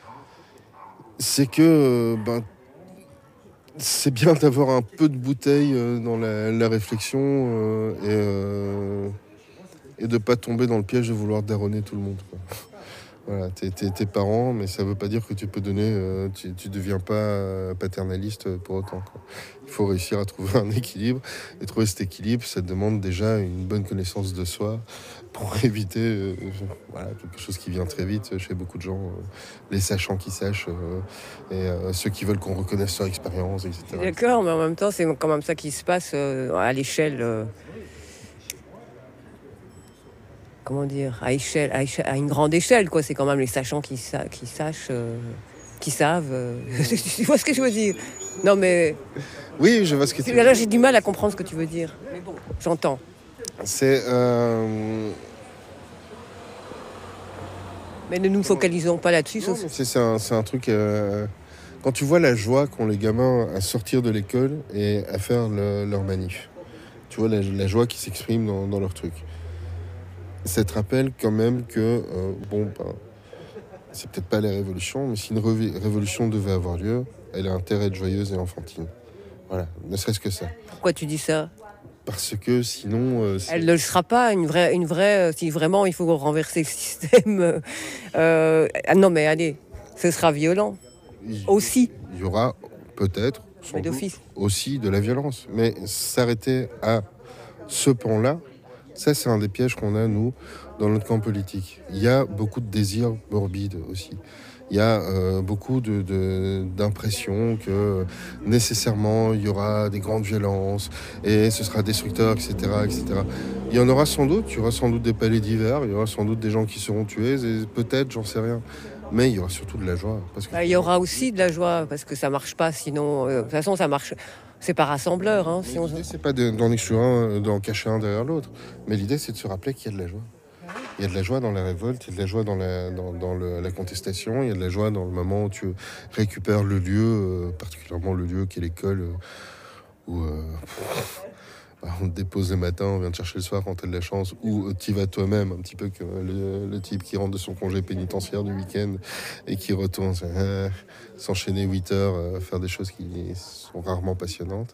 c'est que euh, ben, c'est bien d'avoir un peu de bouteille euh, dans la, la réflexion euh, et, euh, et de pas tomber dans le piège de vouloir daronner tout le monde, quoi. Voilà, t'es, t'es, t'es parent, mais ça veut pas dire que tu peux donner, euh, tu, tu deviens pas paternaliste pour autant, quoi. Il faut réussir à trouver un équilibre, et trouver cet équilibre, ça demande déjà une bonne connaissance de soi pour éviter euh, voilà, quelque chose qui vient très vite chez beaucoup de gens, euh, les sachants qui sachent, euh, et euh, ceux qui veulent qu'on reconnaisse leur expérience, et cetera. D'accord, mais en même temps, c'est quand même ça qui se passe euh, à l'échelle... Euh... Comment dire, à échelle, à échelle, à une grande échelle, quoi. C'est quand même les sachants qui, sa- qui sachent, euh, qui savent. Euh... tu vois ce que je veux dire ? Non, mais Oui, je vois ce que tu veux là, dire. j'ai du mal à comprendre ce que tu veux dire. Mais bon, j'entends. C'est... euh, Mais ne nous focalisons pas là-dessus. Non, sauf- mais c'est, c'est un, c'est un truc... euh, Quand tu vois la joie qu'ont les gamins à sortir de l'école et à faire le- leur manif, tu vois la, la joie qui s'exprime dans, dans leur truc. Ça te rappelle quand même que, euh, bon, ben, c'est peut-être pas les révolutions, mais si une revi- révolution devait avoir lieu, elle a intérêt à être joyeuse et enfantine. Voilà, ne serait-ce que ça. Pourquoi tu dis ça? Parce que sinon, euh, c'est- Elle ne le sera pas, une vraie, une vraie. euh, Si vraiment il faut renverser le système. euh, euh, ah non, mais allez, ce sera violent il aussi, il y aura peut-être, sans mais doute, d'office. aussi de la violence. Mais s'arrêter à ce pan-là, ça c'est un des pièges qu'on a, nous, dans notre camp politique. Il y a beaucoup de désirs morbides aussi. Il y a euh, beaucoup de, de- d'impressions que nécessairement il y aura des grandes violences et ce sera destructeur, et cetera, et cetera. Il y en aura sans doute, il y aura sans doute des palais d'hiver, il y aura sans doute des gens qui seront tués, et peut-être, j'en sais rien. Mais il y aura surtout de la joie. Parce que Bah, il y aura aussi de la joie parce que ça marche pas. Sinon, euh, de toute façon, ça marche. C'est pas rassembleur. Hein, si on... l'idée, c'est pas de- d'en exclure un, d'en cacher un derrière l'autre. Mais l'idée, c'est de se rappeler qu'il y a de la joie. Il y a de la joie dans la révolte, il y a de la joie dans la, dans, dans le- la contestation, il y a de la joie dans le moment où tu récupères le lieu, euh, particulièrement le lieu qui est l'école, euh, où euh, bah, on te dépose le matin, on vient te chercher le soir quand t'as de la chance, ou tu vas toi-même, un petit peu que le, le type qui rentre de son congé pénitentiaire du week-end et qui retourne euh, s'enchaîner huit heures, euh, faire des choses qui sont rarement passionnantes.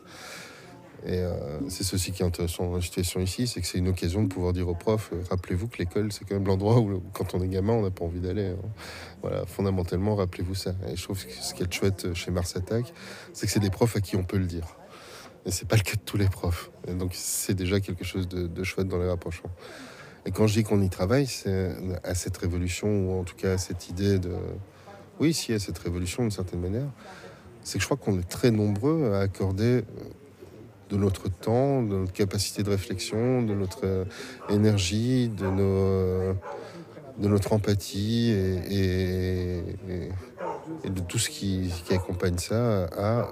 Et euh, c'est ceci qui est intéressant dans la situation ici, c'est que c'est une occasion de pouvoir dire aux profs, euh, rappelez-vous que l'école, c'est quand même l'endroit où, quand on est gamin, on n'a pas envie d'aller. Hein. Voilà, fondamentalement, rappelez-vous ça. Et je trouve que ce qui est chouette chez Mars Attack, c'est que c'est des profs à qui on peut le dire. Et c'est pas le cas de tous les profs. Et donc c'est déjà quelque chose de, de chouette dans les rapprochements. Et quand je dis qu'on y travaille, c'est à cette révolution, ou en tout cas à cette idée de... Oui, si, à cette révolution d'une certaine manière, c'est que je crois qu'on est très nombreux à accorder de notre temps, de notre capacité de réflexion, de notre euh, énergie, de, nos, euh, de notre empathie et, et, et, et de tout ce qui, qui accompagne ça à,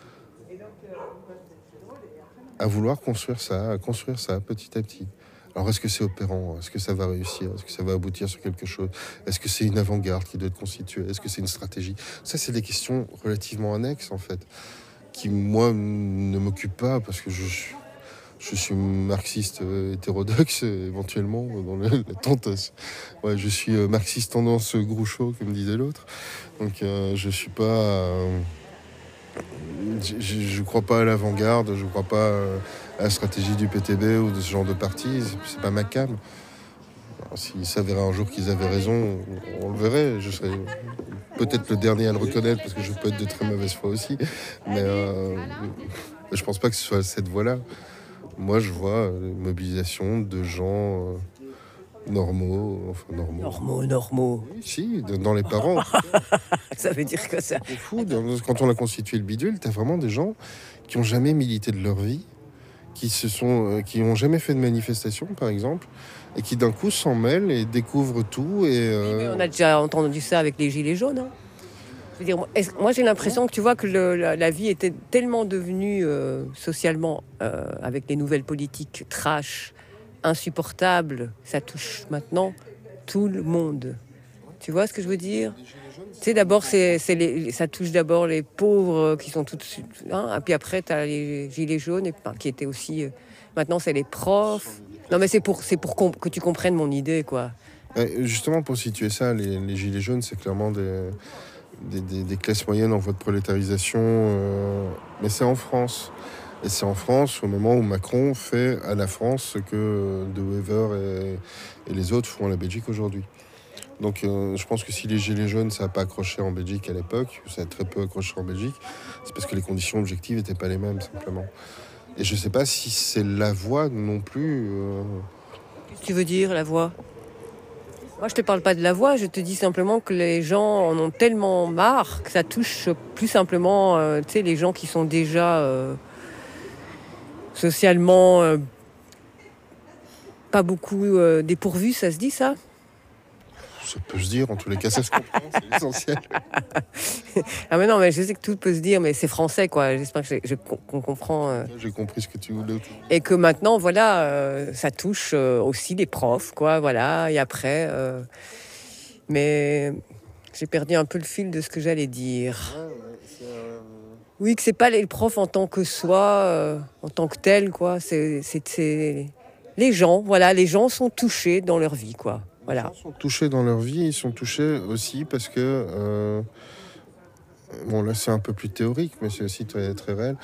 à vouloir construire ça, à construire ça petit à petit. Alors est-ce que c'est opérant? Est-ce que ça va réussir? Est-ce que ça va aboutir sur quelque chose? Est-ce que c'est une avant-garde qui doit être constituée? Est-ce que c'est une stratégie? Ça, c'est des questions relativement annexes en fait, qui moi ne m'occupent pas parce que je suis Je suis marxiste euh, hétérodoxe, euh, éventuellement, euh, dans le- la tentation. Ouais, je suis euh, marxiste tendance Groucho, comme disait l'autre. Donc, euh, je suis pas. euh, je, je- je crois pas à l'avant-garde, je crois pas euh, à la stratégie du P T B ou de ce genre de parti. C'est, c'est pas ma came. Alors, s'il s'avérait un jour qu'ils avaient raison, on, on le verrait. Je serais peut-être le dernier à le reconnaître parce que je peux être de très mauvaise foi aussi. Mais euh, je pense pas que ce soit cette voie-là. Moi, je vois euh, une mobilisation de gens euh, normaux, enfin normaux. Normaux, normaux. Si, de- dans les parents. Ça veut dire que ça. C'est fou. dans- Quand on a constitué le bidule, t'as vraiment des gens qui ont jamais milité de leur vie, qui se sont, euh, qui ont jamais fait de manifestation, par exemple, et qui d'un coup s'en mêlent et découvrent tout. Et euh, Mais on a déjà entendu ça avec les gilets jaunes. Hein. Je veux dire, moi, est-ce- moi, j'ai l'impression que tu vois que le- la, la vie était tellement devenue euh, socialement, euh, avec les nouvelles politiques trash, insupportables, ça touche maintenant tout le monde. Tu vois ce que je veux dire? Tu sais, d'abord, c'est, c'est les- ça touche d'abord les pauvres qui sont tout de suite. Hein, et puis après, tu as les gilets jaunes, et, enfin, qui étaient aussi. euh, maintenant, c'est les profs. Non, mais c'est pour, c'est pour com- que tu comprennes mon idée, quoi. ouais, justement, pour situer ça, les, les gilets jaunes, c'est clairement des, des, des- des classes moyennes en voie de prolétarisation, euh, mais c'est en France. Et c'est en France au moment où Macron fait à la France ce que De Wever et, et les autres font à la Belgique aujourd'hui. Donc euh, je pense que si les gilets jaunes, ça n'a pas accroché en Belgique à l'époque, ça a très peu accroché en Belgique, c'est parce que les conditions objectives n'étaient pas les mêmes simplement. Et je ne sais pas si c'est la voie non plus. euh, Qu'est-ce que tu veux dire, la voix? Moi, je te parle pas de la voix, je te dis simplement que les gens en ont tellement marre que ça touche plus simplement, euh, tu sais, les gens qui sont déjà euh, socialement euh, pas beaucoup euh, dépourvus, ça se dit ça? Ça peut se dire, en tous les cas, ça se comprend, c'est l'essentiel. Ah mais non, mais je sais que tout peut se dire, mais c'est français, quoi. J'espère que j'ai- je- qu'on comprend. euh. J'ai compris ce que tu voulais. Et que maintenant, voilà, euh, ça touche euh, aussi les profs, quoi, voilà. Et après, euh, mais j'ai perdu un peu le fil de ce que j'allais dire. Ouais, ouais, c'est, euh, Oui, que c'est pas les profs en tant que soi, euh, en tant que tel, quoi. C'est, c'est, c'est les gens, voilà, les gens sont touchés dans leur vie, quoi. Les Voilà. gens sont touchés dans leur vie, ils sont touchés aussi parce que, euh, bon là c'est un peu plus théorique, mais c'est aussi très, très réel.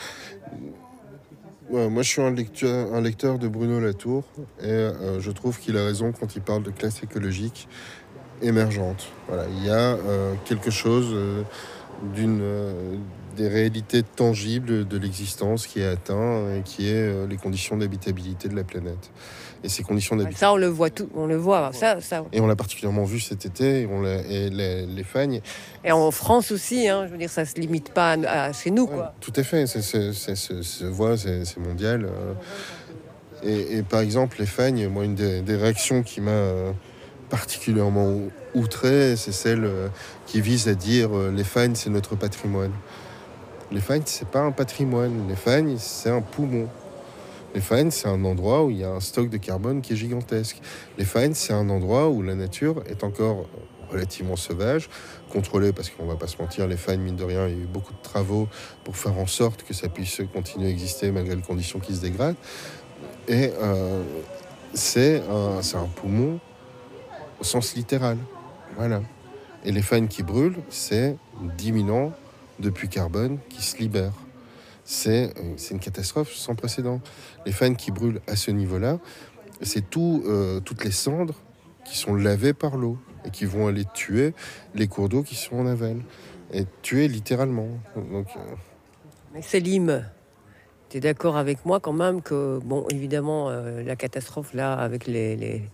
Ouais, moi je suis un lecteur, un lecteur de Bruno Latour et euh, je trouve qu'il a raison quand il parle de classe écologique émergente. Voilà, il y a euh, quelque chose euh, d'une euh, des réalités tangibles de l'existence qui est atteint et qui est euh, les conditions d'habitabilité de la planète. Et ces conditions d'habitabilité. Ça, on le voit tout, on le voit. Ça, ça. Et on l'a particulièrement vu cet été, et, on l'a, et les, les fagnes. Et en France aussi, hein, je veux dire, ça se limite pas à, à chez nous, quoi. Ouais, tout à fait, c'est, c'est, c'est, c'est, se voit, c'est, c'est mondial. euh. Et, et par exemple, les fagnes, moi, une des, des réactions qui m'a euh, particulièrement outré, c'est celle euh, qui vise à dire euh, les fagnes, c'est notre patrimoine. Les fagnes, c'est pas un patrimoine. Les fagnes, c'est un poumon. Les fagnes, c'est un endroit où il y a un stock de carbone qui est gigantesque. Les fagnes, c'est un endroit où la nature est encore relativement sauvage, contrôlée, parce qu'on va pas se mentir, les fagnes, mine de rien, il y a eu beaucoup de travaux pour faire en sorte que ça puisse continuer à exister malgré les conditions qui se dégradent. Et euh, c'est, un, c'est un poumon au sens littéral. Voilà. Et les fagnes qui brûlent, c'est dix mille ans de puits carbone qui se libèrent. C'est, c'est une catastrophe sans précédent. Les fagnes qui brûlent à ce niveau-là, c'est tout, euh, toutes les cendres qui sont lavées par l'eau et qui vont aller tuer les cours d'eau qui sont en aval. Et tuer littéralement. Donc, euh... Mais Célim, tu es d'accord avec moi quand même que, bon, évidemment, euh, la catastrophe là, avec les, les,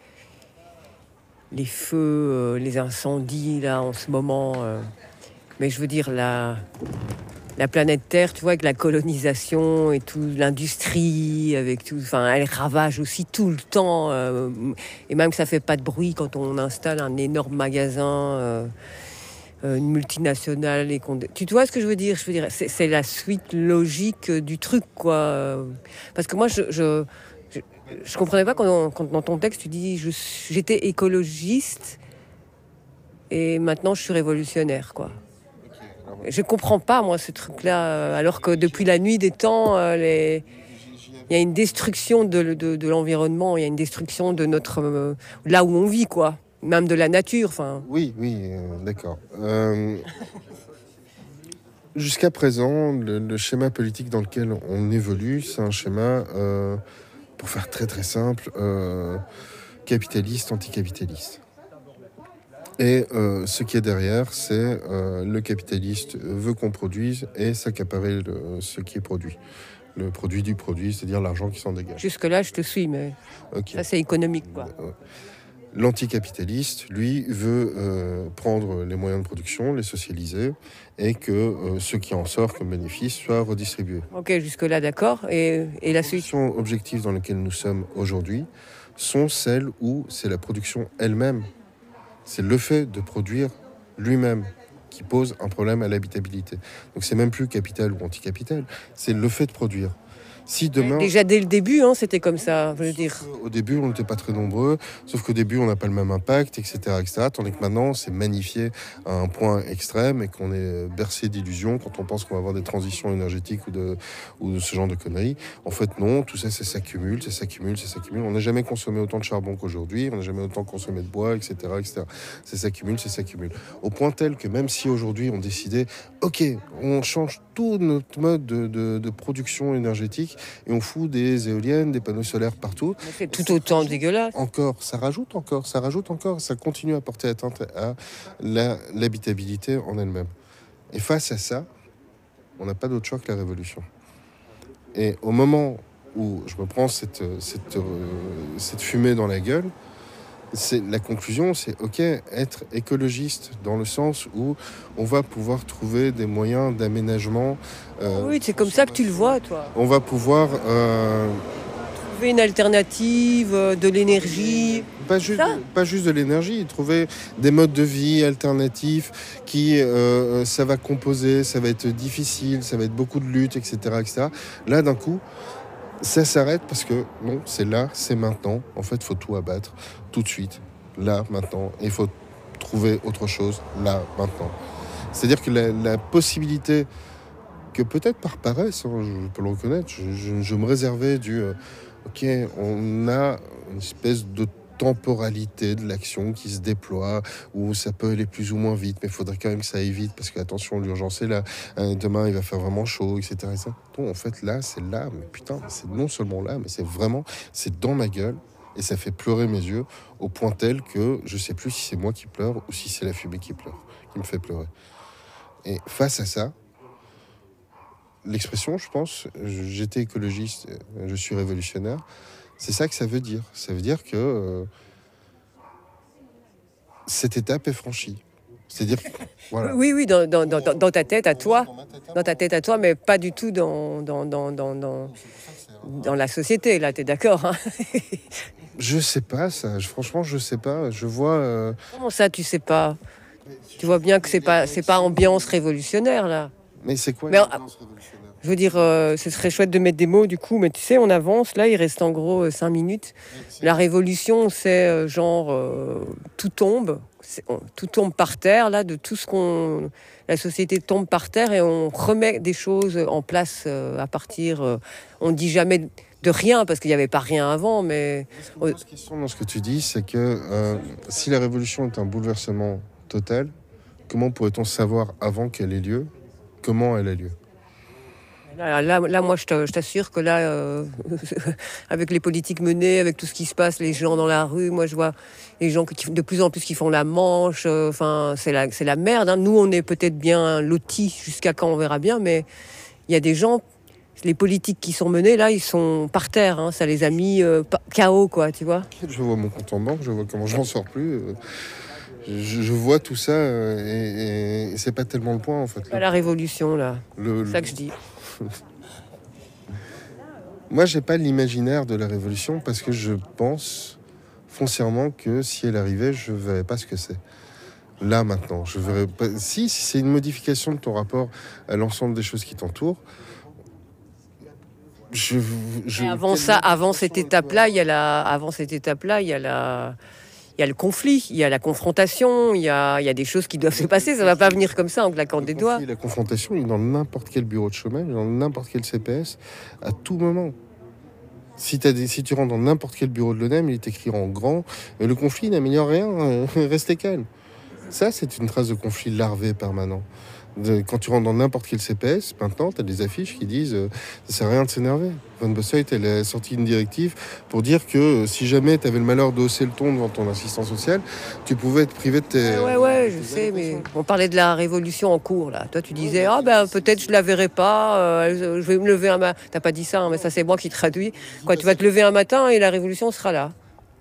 les feux, euh, les incendies là en ce moment, euh, mais je veux dire, la, la planète Terre, tu vois, avec la colonisation et tout, l'industrie, avec tout, enfin, elle ravage aussi tout le temps, euh, et même que ça fait pas de bruit quand on installe un énorme magasin. Euh, une multinationale et qu'on... Tu vois ce que je veux dire? Je veux dire, c'est, c'est la suite logique du truc, quoi. Parce que moi, je je, je, je comprenais pas quand, quand dans ton texte tu dis je, j'étais écologiste et maintenant je suis révolutionnaire, quoi. Je comprends pas, moi, ce truc-là, alors que depuis la nuit des temps, les... il y a une destruction de, de, de l'environnement, il y a une destruction de notre... Euh, là où on vit, quoi. Même de la nature, enfin. Oui, oui, euh, d'accord. Euh, jusqu'à présent, le, le schéma politique dans lequel on évolue, c'est un schéma, euh, pour faire très très simple, euh, capitaliste, anticapitaliste. Et euh, ce qui est derrière, c'est euh, le capitaliste veut qu'on produise et s'accaparer le, ce qui est produit. Le produit du produit, c'est-à-dire l'argent qui s'en dégage. Jusque-là, je te suis, mais okay. Ça, c'est économique, quoi. Euh, L'anticapitaliste, lui, veut euh, prendre les moyens de production, les socialiser, et que euh, ce qui en sort comme bénéfice soit redistribué. Ok, jusque-là, d'accord. Et, et la suite? Les conditions objectives dans lesquelles nous sommes aujourd'hui sont celles où c'est la production elle-même, c'est le fait de produire lui-même qui pose un problème à l'habitabilité. Donc c'est même plus capital ou anticapital, c'est le fait de produire. Si demain... Déjà dès le début, hein, c'était comme ça, je veux dire. Au début, on n'était pas très nombreux, sauf qu'au début, on n'a pas le même impact, et cetera, et cetera. Tandis que maintenant, c'est magnifié à un point extrême et qu'on est bercé d'illusions quand on pense qu'on va avoir des transitions énergétiques ou de, ou de ce genre de conneries. En fait, non, tout ça, ça s'accumule, ça s'accumule, ça s'accumule. On n'a jamais consommé autant de charbon qu'aujourd'hui, on n'a jamais autant consommé de bois, et cetera, et cetera. Ça s'accumule, ça s'accumule. Au point tel que même si aujourd'hui, on décidait, ok, on change tout notre mode de, de, de production énergétique, et on fout des éoliennes, des panneaux solaires partout. C'est tout autant dégueulasse. Encore, ça rajoute encore, ça rajoute encore, ça continue à porter atteinte à la, l'habitabilité en elle-même. Et face à ça, on n'a pas d'autre choix que la révolution. Et au moment où je me prends cette, cette, euh, cette fumée dans la gueule, c'est, la conclusion, c'est ok, être écologiste dans le sens où on va pouvoir trouver des moyens d'aménagement. Euh, oui, c'est comme ça que tu le vois, toi. On va pouvoir euh, trouver une alternative, euh, de l'énergie. Pas juste, Ça pas juste de l'énergie, trouver des modes de vie alternatifs qui, euh, ça va composer, ça va être difficile, ça va être beaucoup de lutte, et cetera, et cetera. Là, d'un coup, ça s'arrête parce que non, c'est là, c'est maintenant. En fait, il faut tout abattre tout de suite, là, maintenant. Et il faut trouver autre chose, là, maintenant. C'est-à-dire que la, la possibilité que peut-être par paresse, hein, je peux le reconnaître, je, je- je me réservais du... euh, ok, on a une espèce de temporalité de l'action qui se déploie, où ça peut aller plus ou moins vite, mais il faudrait quand même que ça aille vite, parce que attention, l'urgence est là, hein, demain il va faire vraiment chaud, et cetera et cetera. Non, en fait, là, c'est là, mais putain, c'est non seulement là, mais c'est vraiment, c'est dans ma gueule, et ça fait pleurer mes yeux, au point tel que je sais plus si c'est moi qui pleure, ou si c'est la fumée qui pleure, qui me fait pleurer. Et face à ça, l'expression, je pense, j'étais écologiste, je suis révolutionnaire, c'est ça que ça veut dire. Ça veut dire que euh, cette étape est franchie. C'est-à-dire, voilà. Oui, oui, dans, dans, dans, dans ta tête à toi, Dans ma tête, hein. dans ta tête à toi, mais pas du tout dans, dans, dans, dans, dans, dans la société, là, t'es d'accord, hein? Je sais pas ça. Je- franchement, je sais pas. Je vois. euh, Comment ça, tu sais pas? Tu vois bien que c'est pas, c'est pas ambiance révolutionnaire, là. Mais c'est quoi Mais, l'ambiance révolutionnaire? Je veux dire, euh, ce serait chouette de mettre des mots, du coup, mais tu sais, on avance, là, il reste en gros euh, cinq minutes. La révolution, c'est euh, genre, euh, tout tombe, c'est- on- tout tombe par terre, là, de tout ce qu'on... La société tombe par terre et on remet des choses en place euh, à partir... euh, on dit jamais de rien, parce qu'il n'y avait pas rien avant, mais... Ce qui me pose question dans ce que tu dis, c'est que euh, si la révolution est un bouleversement total, comment pourrait-on savoir avant qu'elle ait lieu comment elle a lieu? Là, là, là, moi, je te- je t'assure que là, euh, avec les politiques menées, avec tout ce qui se passe, les gens dans la rue, moi, je vois les gens qui, de plus en plus qui font la manche. euh, Enfin, c'est la, c'est la merde, hein. Nous, on est peut-être bien lotis jusqu'à quand, on verra bien, mais il y a des gens, les politiques qui sont menées, là, ils sont par terre, hein. Ça les a mis euh, pa- K O, quoi, tu vois. Je vois mon compte en banque, je vois comment je m'en sors plus. euh, Je, je vois tout ça euh, et, et c'est pas tellement le point en fait. Pas la révolution, là. Le- C'est ça que je dis. Moi, j'ai pas l'imaginaire de la révolution parce que je pense foncièrement que si elle arrivait, je verrais pas ce que c'est. Là, maintenant, je verrais pas. Si, si c'est une modification de ton rapport à l'ensemble des choses qui t'entourent, je. je Et avant ça, avant cette étape-là, il y a la, avant cette étape-là, il y a la, il y a le conflit, il y a la confrontation, il y a, il y a des choses qui doivent se passer. Ça va pas venir comme ça en claquant des doigts. La confrontation, il est dans n'importe quel bureau de chômage, dans n'importe quel C P S, à tout moment. Si, t'as des, si tu rentres dans n'importe quel bureau de l'O N E M, il est écrit en grand. euh, Le conflit n'améliore rien, euh, restez calme. Ça, c'est une trace de conflit larvé permanent. De- quand tu rentres dans n'importe quel C P S, maintenant, tu as des affiches qui disent euh, ça sert à rien de s'énerver. Van Bosseit, elle a sorti une directive pour dire que euh, si jamais tu avais le malheur de hausser le ton devant ton assistant social, tu pouvais être privé de tes. Ouais, ouais, ouais, je sais, mais on parlait de la révolution en cours, là. Toi, tu disais, ah ben peut-être je la verrai pas, euh, je vais me lever un matin. T'as pas dit ça, hein, mais ça, c'est moi qui traduis. Quoi, tu vas te lever un matin et la révolution sera là.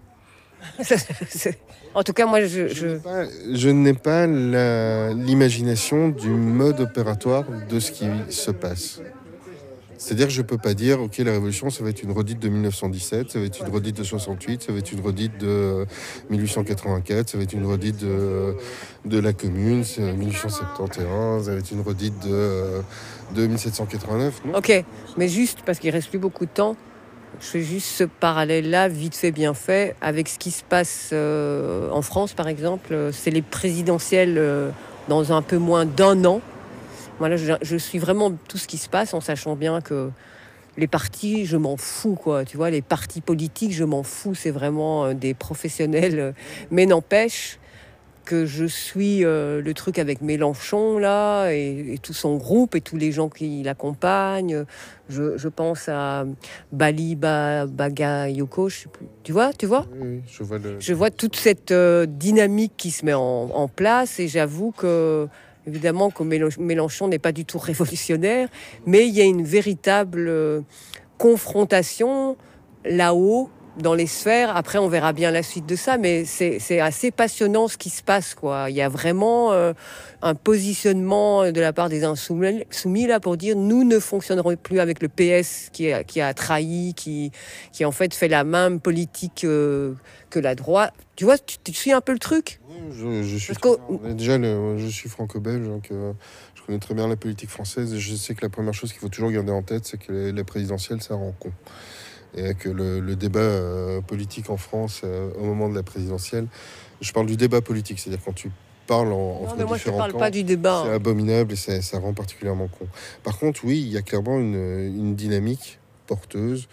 C'est- En tout cas, moi, je. Je je... n'ai pas, je n'ai pas la- l'imagination du mode opératoire de ce qui se passe. C'est-à-dire que je peux pas dire, ok, la révolution, ça va être une redite de mille neuf cent dix-sept, ça va être une redite de soixante-huit, ça va être une redite de euh, mille huit cent quatre-vingt-quatre, ça va être une redite de, de la Commune, c'est mille huit cent soixante et onze, ça va être une redite de, euh, de mille sept cent quatre-vingt-neuf. Non. Ok, mais juste parce qu'il reste plus beaucoup de temps, je fais juste ce parallèle-là, vite fait, bien fait, avec ce qui se passe euh, en France, par exemple. Euh, C'est les présidentielles euh, dans un peu moins d'un an. Voilà, je, je suis vraiment tout ce qui se passe en sachant bien que les partis, je m'en fous, quoi. Tu vois, les partis politiques, je m'en fous. C'est vraiment euh, des professionnels. euh, Mais n'empêche que je suis euh, le truc avec Mélenchon, là, et, et tout son groupe, et tous les gens qui l'accompagnent. Je, je pense à Bali Ba- Bagayoko, je sais plus. Tu vois, tu vois Oui, oui, je vois le. Je vois toute cette euh, dynamique qui se met en, en place, et j'avoue que, évidemment, que Mélo- Mélenchon n'est pas du tout révolutionnaire, mais il y a une véritable euh, confrontation là-haut dans les sphères. Après, on verra bien la suite de ça, mais c'est, c'est assez passionnant ce qui se passe, quoi. Il y a vraiment euh, un positionnement de la part des insoumis soumis, là, pour dire nous ne fonctionnerons plus avec le P S qui a, qui a trahi, qui, qui en fait fait la même politique euh, que la droite. Tu vois, tu, tu suis un peu le truc. Oui, je, je suis Parce très- déjà le- je suis franco-belge, donc euh, je connais très bien la politique française et je sais que la première chose qu'il faut toujours garder en tête, c'est que les, les présidentielles, ça rend con. Et que le, le débat euh, politique en France, euh, au moment de la présidentielle, je parle du débat politique, c'est-à-dire quand tu parles en, Non, entre mais moi, je ne différents parle camps, pas du débat. c'est hein. abominable et ça, ça rend particulièrement con. Par contre, oui, il y a clairement une, une dynamique porteuse.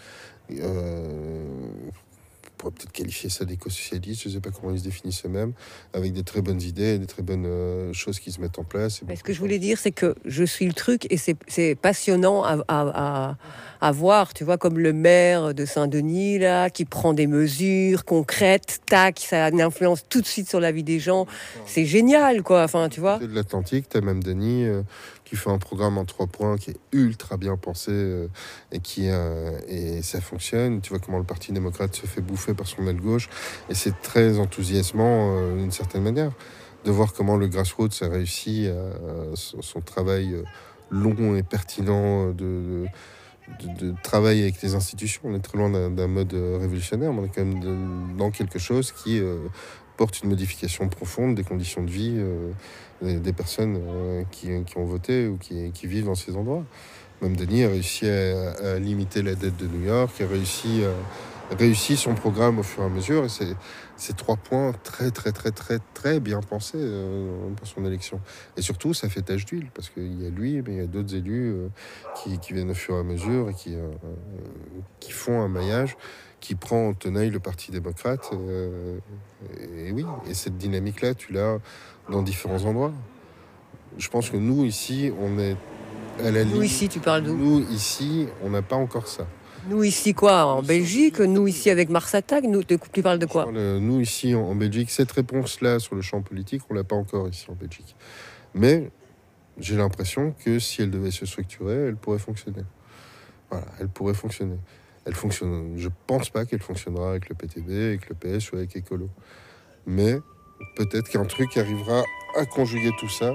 Euh, on pourrait peut-être qualifier ça d'éco-socialiste, je ne sais pas comment ils se définissent eux-mêmes, avec des très bonnes idées, des très bonnes euh, choses qui se mettent en place. Et Mais ce beaucoup que de je voulais choses. dire, c'est que je suis le truc et c'est, c'est passionnant à, à, à, à voir. Tu vois, comme le maire de Saint-Denis, là, qui prend des mesures concrètes, tac, ça a une influence tout de suite sur la vie des gens. C'est génial, quoi. Enfin, tu vois. De l'Atlantique, tu as même Denis euh, qui fait un programme en trois points qui est ultra bien pensé euh, et qui euh, et ça fonctionne. Tu vois comment le Parti démocrate se fait bouffer par son aile gauche et c'est très enthousiasmant euh, d'une certaine manière de voir comment le grassroots a réussi à, à son, son travail euh, long et pertinent de, de, de travail avec les institutions. On est très loin d'un, d'un mode euh, révolutionnaire, mais on est quand même de- dans quelque chose qui euh, porte une modification profonde des conditions de vie euh, des, des personnes euh, qui, qui ont voté ou qui, qui vivent dans ces endroits. Même Denis a réussi à, à limiter la dette de New York, a réussi, à, a réussi son programme au fur et à mesure. Et c'est, c'est trois points très, très, très, très, très bien pensés euh, pour son élection. Et surtout, ça fait tache d'huile, parce qu'il y a lui, mais il y a d'autres élus euh, qui, qui viennent au fur et à mesure et qui, euh, qui font un maillage qui prend en tenaille le Parti démocrate. euh, et oui, et cette dynamique-là, tu l'as dans différents endroits. Je pense que nous, ici, on est à la Nous, limite. ici, tu parles d'où? Nous, ici, on n'a pas encore ça. Nous, ici, quoi? En Belgique? Nous, ici, avec Mars Attack? Nous, tu tu parles de Je quoi? parle, euh, nous, ici, en, en Belgique, cette réponse-là sur le champ politique, on l'a pas encore ici en Belgique. Mais j'ai l'impression que si elle devait se structurer, elle pourrait fonctionner. Voilà, elle pourrait fonctionner. Elle fonctionne. Je pense pas qu'elle fonctionnera avec le P T B, avec le P S ou avec Écolo. Mais peut-être qu'un truc arrivera à conjuguer tout ça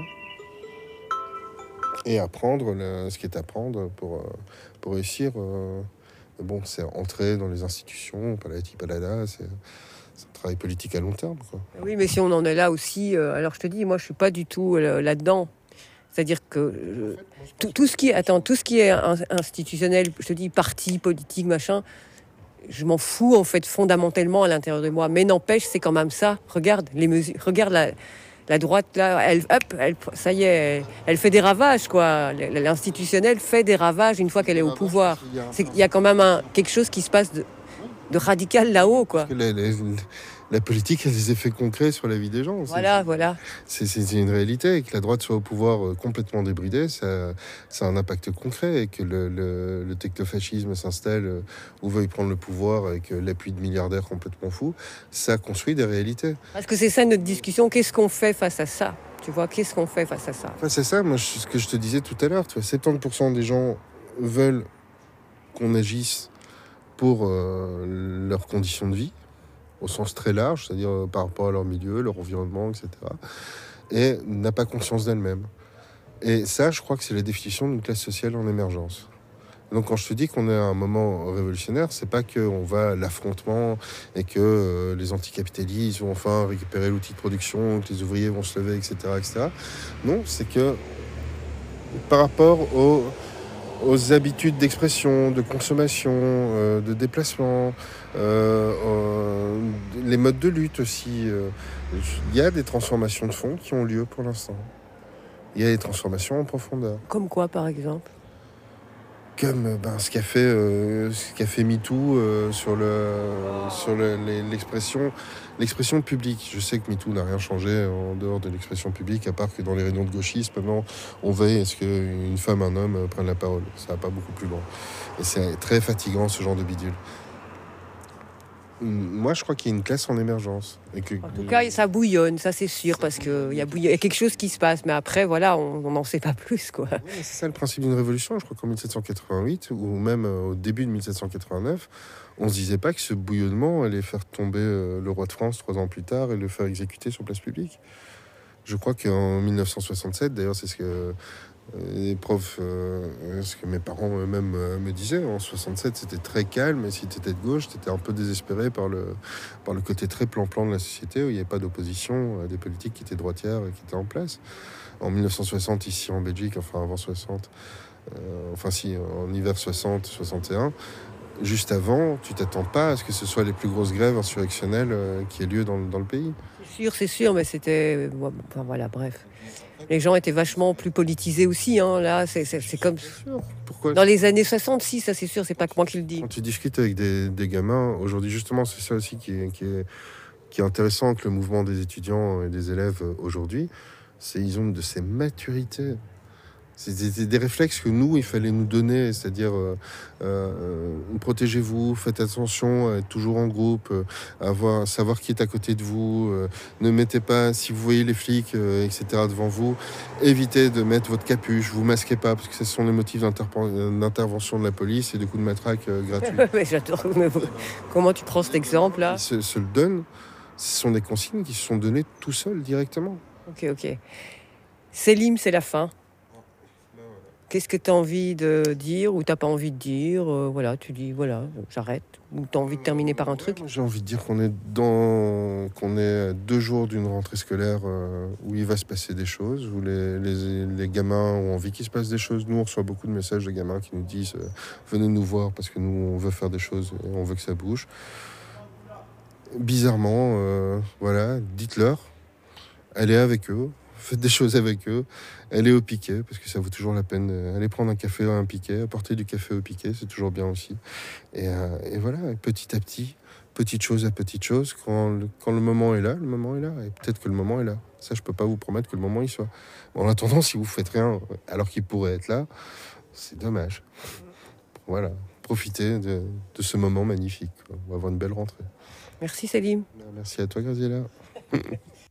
et à prendre le- ce qui est à prendre pour, euh, pour réussir. euh, mais bon, c'est entrer dans les institutions, palati palada, c'est, c'est un travail politique à long terme, quoi. Oui, mais si on en est là aussi, euh, alors je te dis, moi, je suis pas du tout euh, là-dedans. C'est-à-dire que euh, tout, tout ce qui, attends, tout ce qui est in- institutionnel, je te dis, parti, politique, machin, je m'en fous en fait fondamentalement à l'intérieur de moi. Mais n'empêche, c'est quand même ça. Regarde les mesures, regarde la, la droite là, elle, hop, elle, ça y est, elle, elle fait des ravages quoi. L'institutionnel fait des ravages une fois qu'elle est au pouvoir. C'est qu'il y a quand même un, quelque chose qui se passe de, de radical là-haut quoi. Parce que la, la- la politique a des effets concrets sur la vie des gens. C'est- Voilà, voilà. C'est, c'est- c'est une réalité. Et que la droite soit au pouvoir euh, complètement débridée, ça, ça a un impact concret. Et que le, le, le technofascisme s'installe euh, ou veuille prendre le pouvoir avec euh, l'appui de milliardaires complètement fous, ça construit des réalités. Parce que c'est ça notre discussion. Qu'est-ce qu'on fait face à ça? Tu vois, qu'est-ce qu'on fait face à ça? Enfin, c'est ça, moi, je- ce que je te disais tout à l'heure. Tu vois, soixante-dix pour cent des gens veulent qu'on agisse pour euh, leurs conditions de vie, au sens très large, c'est-à-dire euh, par rapport à leur milieu, leur environnement, et cetera. Et n'a pas conscience d'elle-même. Et ça, je crois que c'est la définition d'une classe sociale en émergence. Donc quand je te dis qu'on est à un moment révolutionnaire, c'est pas qu'on va à l'affrontement et que euh, les anticapitalistes vont enfin récupérer l'outil de production, que les ouvriers vont se lever, et cetera, et cetera. Non, c'est que par rapport aux, aux habitudes d'expression, de consommation, euh, de déplacement, euh, euh, les modes de lutte aussi, euh, il y a des transformations de fond qui ont lieu pour l'instant. Il y a des transformations en profondeur. Comme quoi, par exemple? Comme euh, ben, ce qu'a fait, euh, ce qu'a fait MeToo euh, sur, le, sur le- les- l'expression, l'expression publique. Je sais que MeToo n'a rien changé en dehors de l'expression publique, à part que dans les réunions de gauchistes, maintenant, on veille à ce qu'une femme, un homme euh, prennent la parole. Ça va pas beaucoup plus loin. Et c'est très fatigant, ce genre de bidule. Moi, je crois qu'il y a une classe en émergence. Et que... En tout cas, ça bouillonne, ça c'est sûr, parce qu'il y, a bouillon... y a quelque chose qui se passe. Mais après, voilà, on n'en sait pas plus, quoi. Oui, c'est ça le principe d'une révolution. Je crois qu'en dix-sept cent quatre-vingt-huit, ou même au début de dix-sept cent quatre-vingt-neuf, on se disait pas que ce bouillonnement allait faire tomber le roi de France trois ans plus tard et le faire exécuter sur place publique. Je crois qu'en mille neuf cent soixante-sept, d'ailleurs, c'est ce que les profs, euh, ce que mes parents eux-mêmes euh, me disaient, en soixante-sept, c'était très calme, et si tu étais de gauche, tu étais un peu désespéré par le, par le côté très plan-plan de la société, où il n'y avait pas d'opposition à des politiques qui étaient droitières et qui étaient en place. En mille neuf cent soixante, ici en Belgique, enfin avant soixante, euh, enfin si, en hiver soixante soixante et un, juste avant, tu t'attends pas à ce que ce soit les plus grosses grèves insurrectionnelles euh, qui aient lieu dans, dans le pays. C'est sûr, c'est sûr, mais c'était... Enfin voilà, bref. Les gens étaient vachement plus politisés aussi, hein. Là, c'est, c'est, c'est comme... Pourquoi ? Dans les années soixante-six, ça c'est sûr, c'est pas que moi qui le dis. Quand tu discutes avec des, des gamins, aujourd'hui justement, c'est ça aussi qui est, qui est, qui est intéressant avec le mouvement des étudiants et des élèves aujourd'hui, c'est qu'ils ont de ces maturités. C'est des, des réflexes que nous, il fallait nous donner, c'est-à-dire euh, euh, protégez-vous, faites attention, être toujours en groupe, euh, avoir, savoir qui est à côté de vous, euh, ne mettez pas, si vous voyez les flics, euh, et cetera devant vous, évitez de mettre votre capuche, vous masquez pas, parce que ce sont les motifs d'intervention de la police et de coups de matraque euh, gratuits. Mais j'adore. Mais comment tu prends cet exemple-là ? Ils se, se le donnent, ce sont des consignes qui se sont données tout seuls, directement. Ok, ok. Selim, c'est la fin. Qu'est-ce que tu as envie de dire ou tu n'as pas envie de dire euh, Voilà, tu dis, voilà, j'arrête. Ou tu as envie de terminer par un truc ? J'ai envie de dire qu'on est dans, qu'on est à deux jours d'une rentrée scolaire euh, où il va se passer des choses, où les, les, les gamins ont envie qu'il se passe des choses. Nous, on reçoit beaucoup de messages de gamins qui nous disent euh, venez nous voir parce que nous, on veut faire des choses et on veut que ça bouge. Bizarrement, euh, voilà, dites-leur, allez avec eux. Faites des choses avec eux, allez au piquet, parce que ça vaut toujours la peine. Allez prendre un café à un piquet, apporter du café au piquet, c'est toujours bien aussi. Et, euh, et voilà, petit à petit, petite chose à petite chose, quand le, quand le moment est là, le moment est là. Et peut-être que le moment est là. Ça, je peux pas vous promettre que le moment y soit. En attendant, si vous faites rien alors qu'il pourrait être là, c'est dommage. Voilà, profitez de, de ce moment magnifique. On va avoir une belle rentrée. Merci Selim. Merci à toi, Graziella.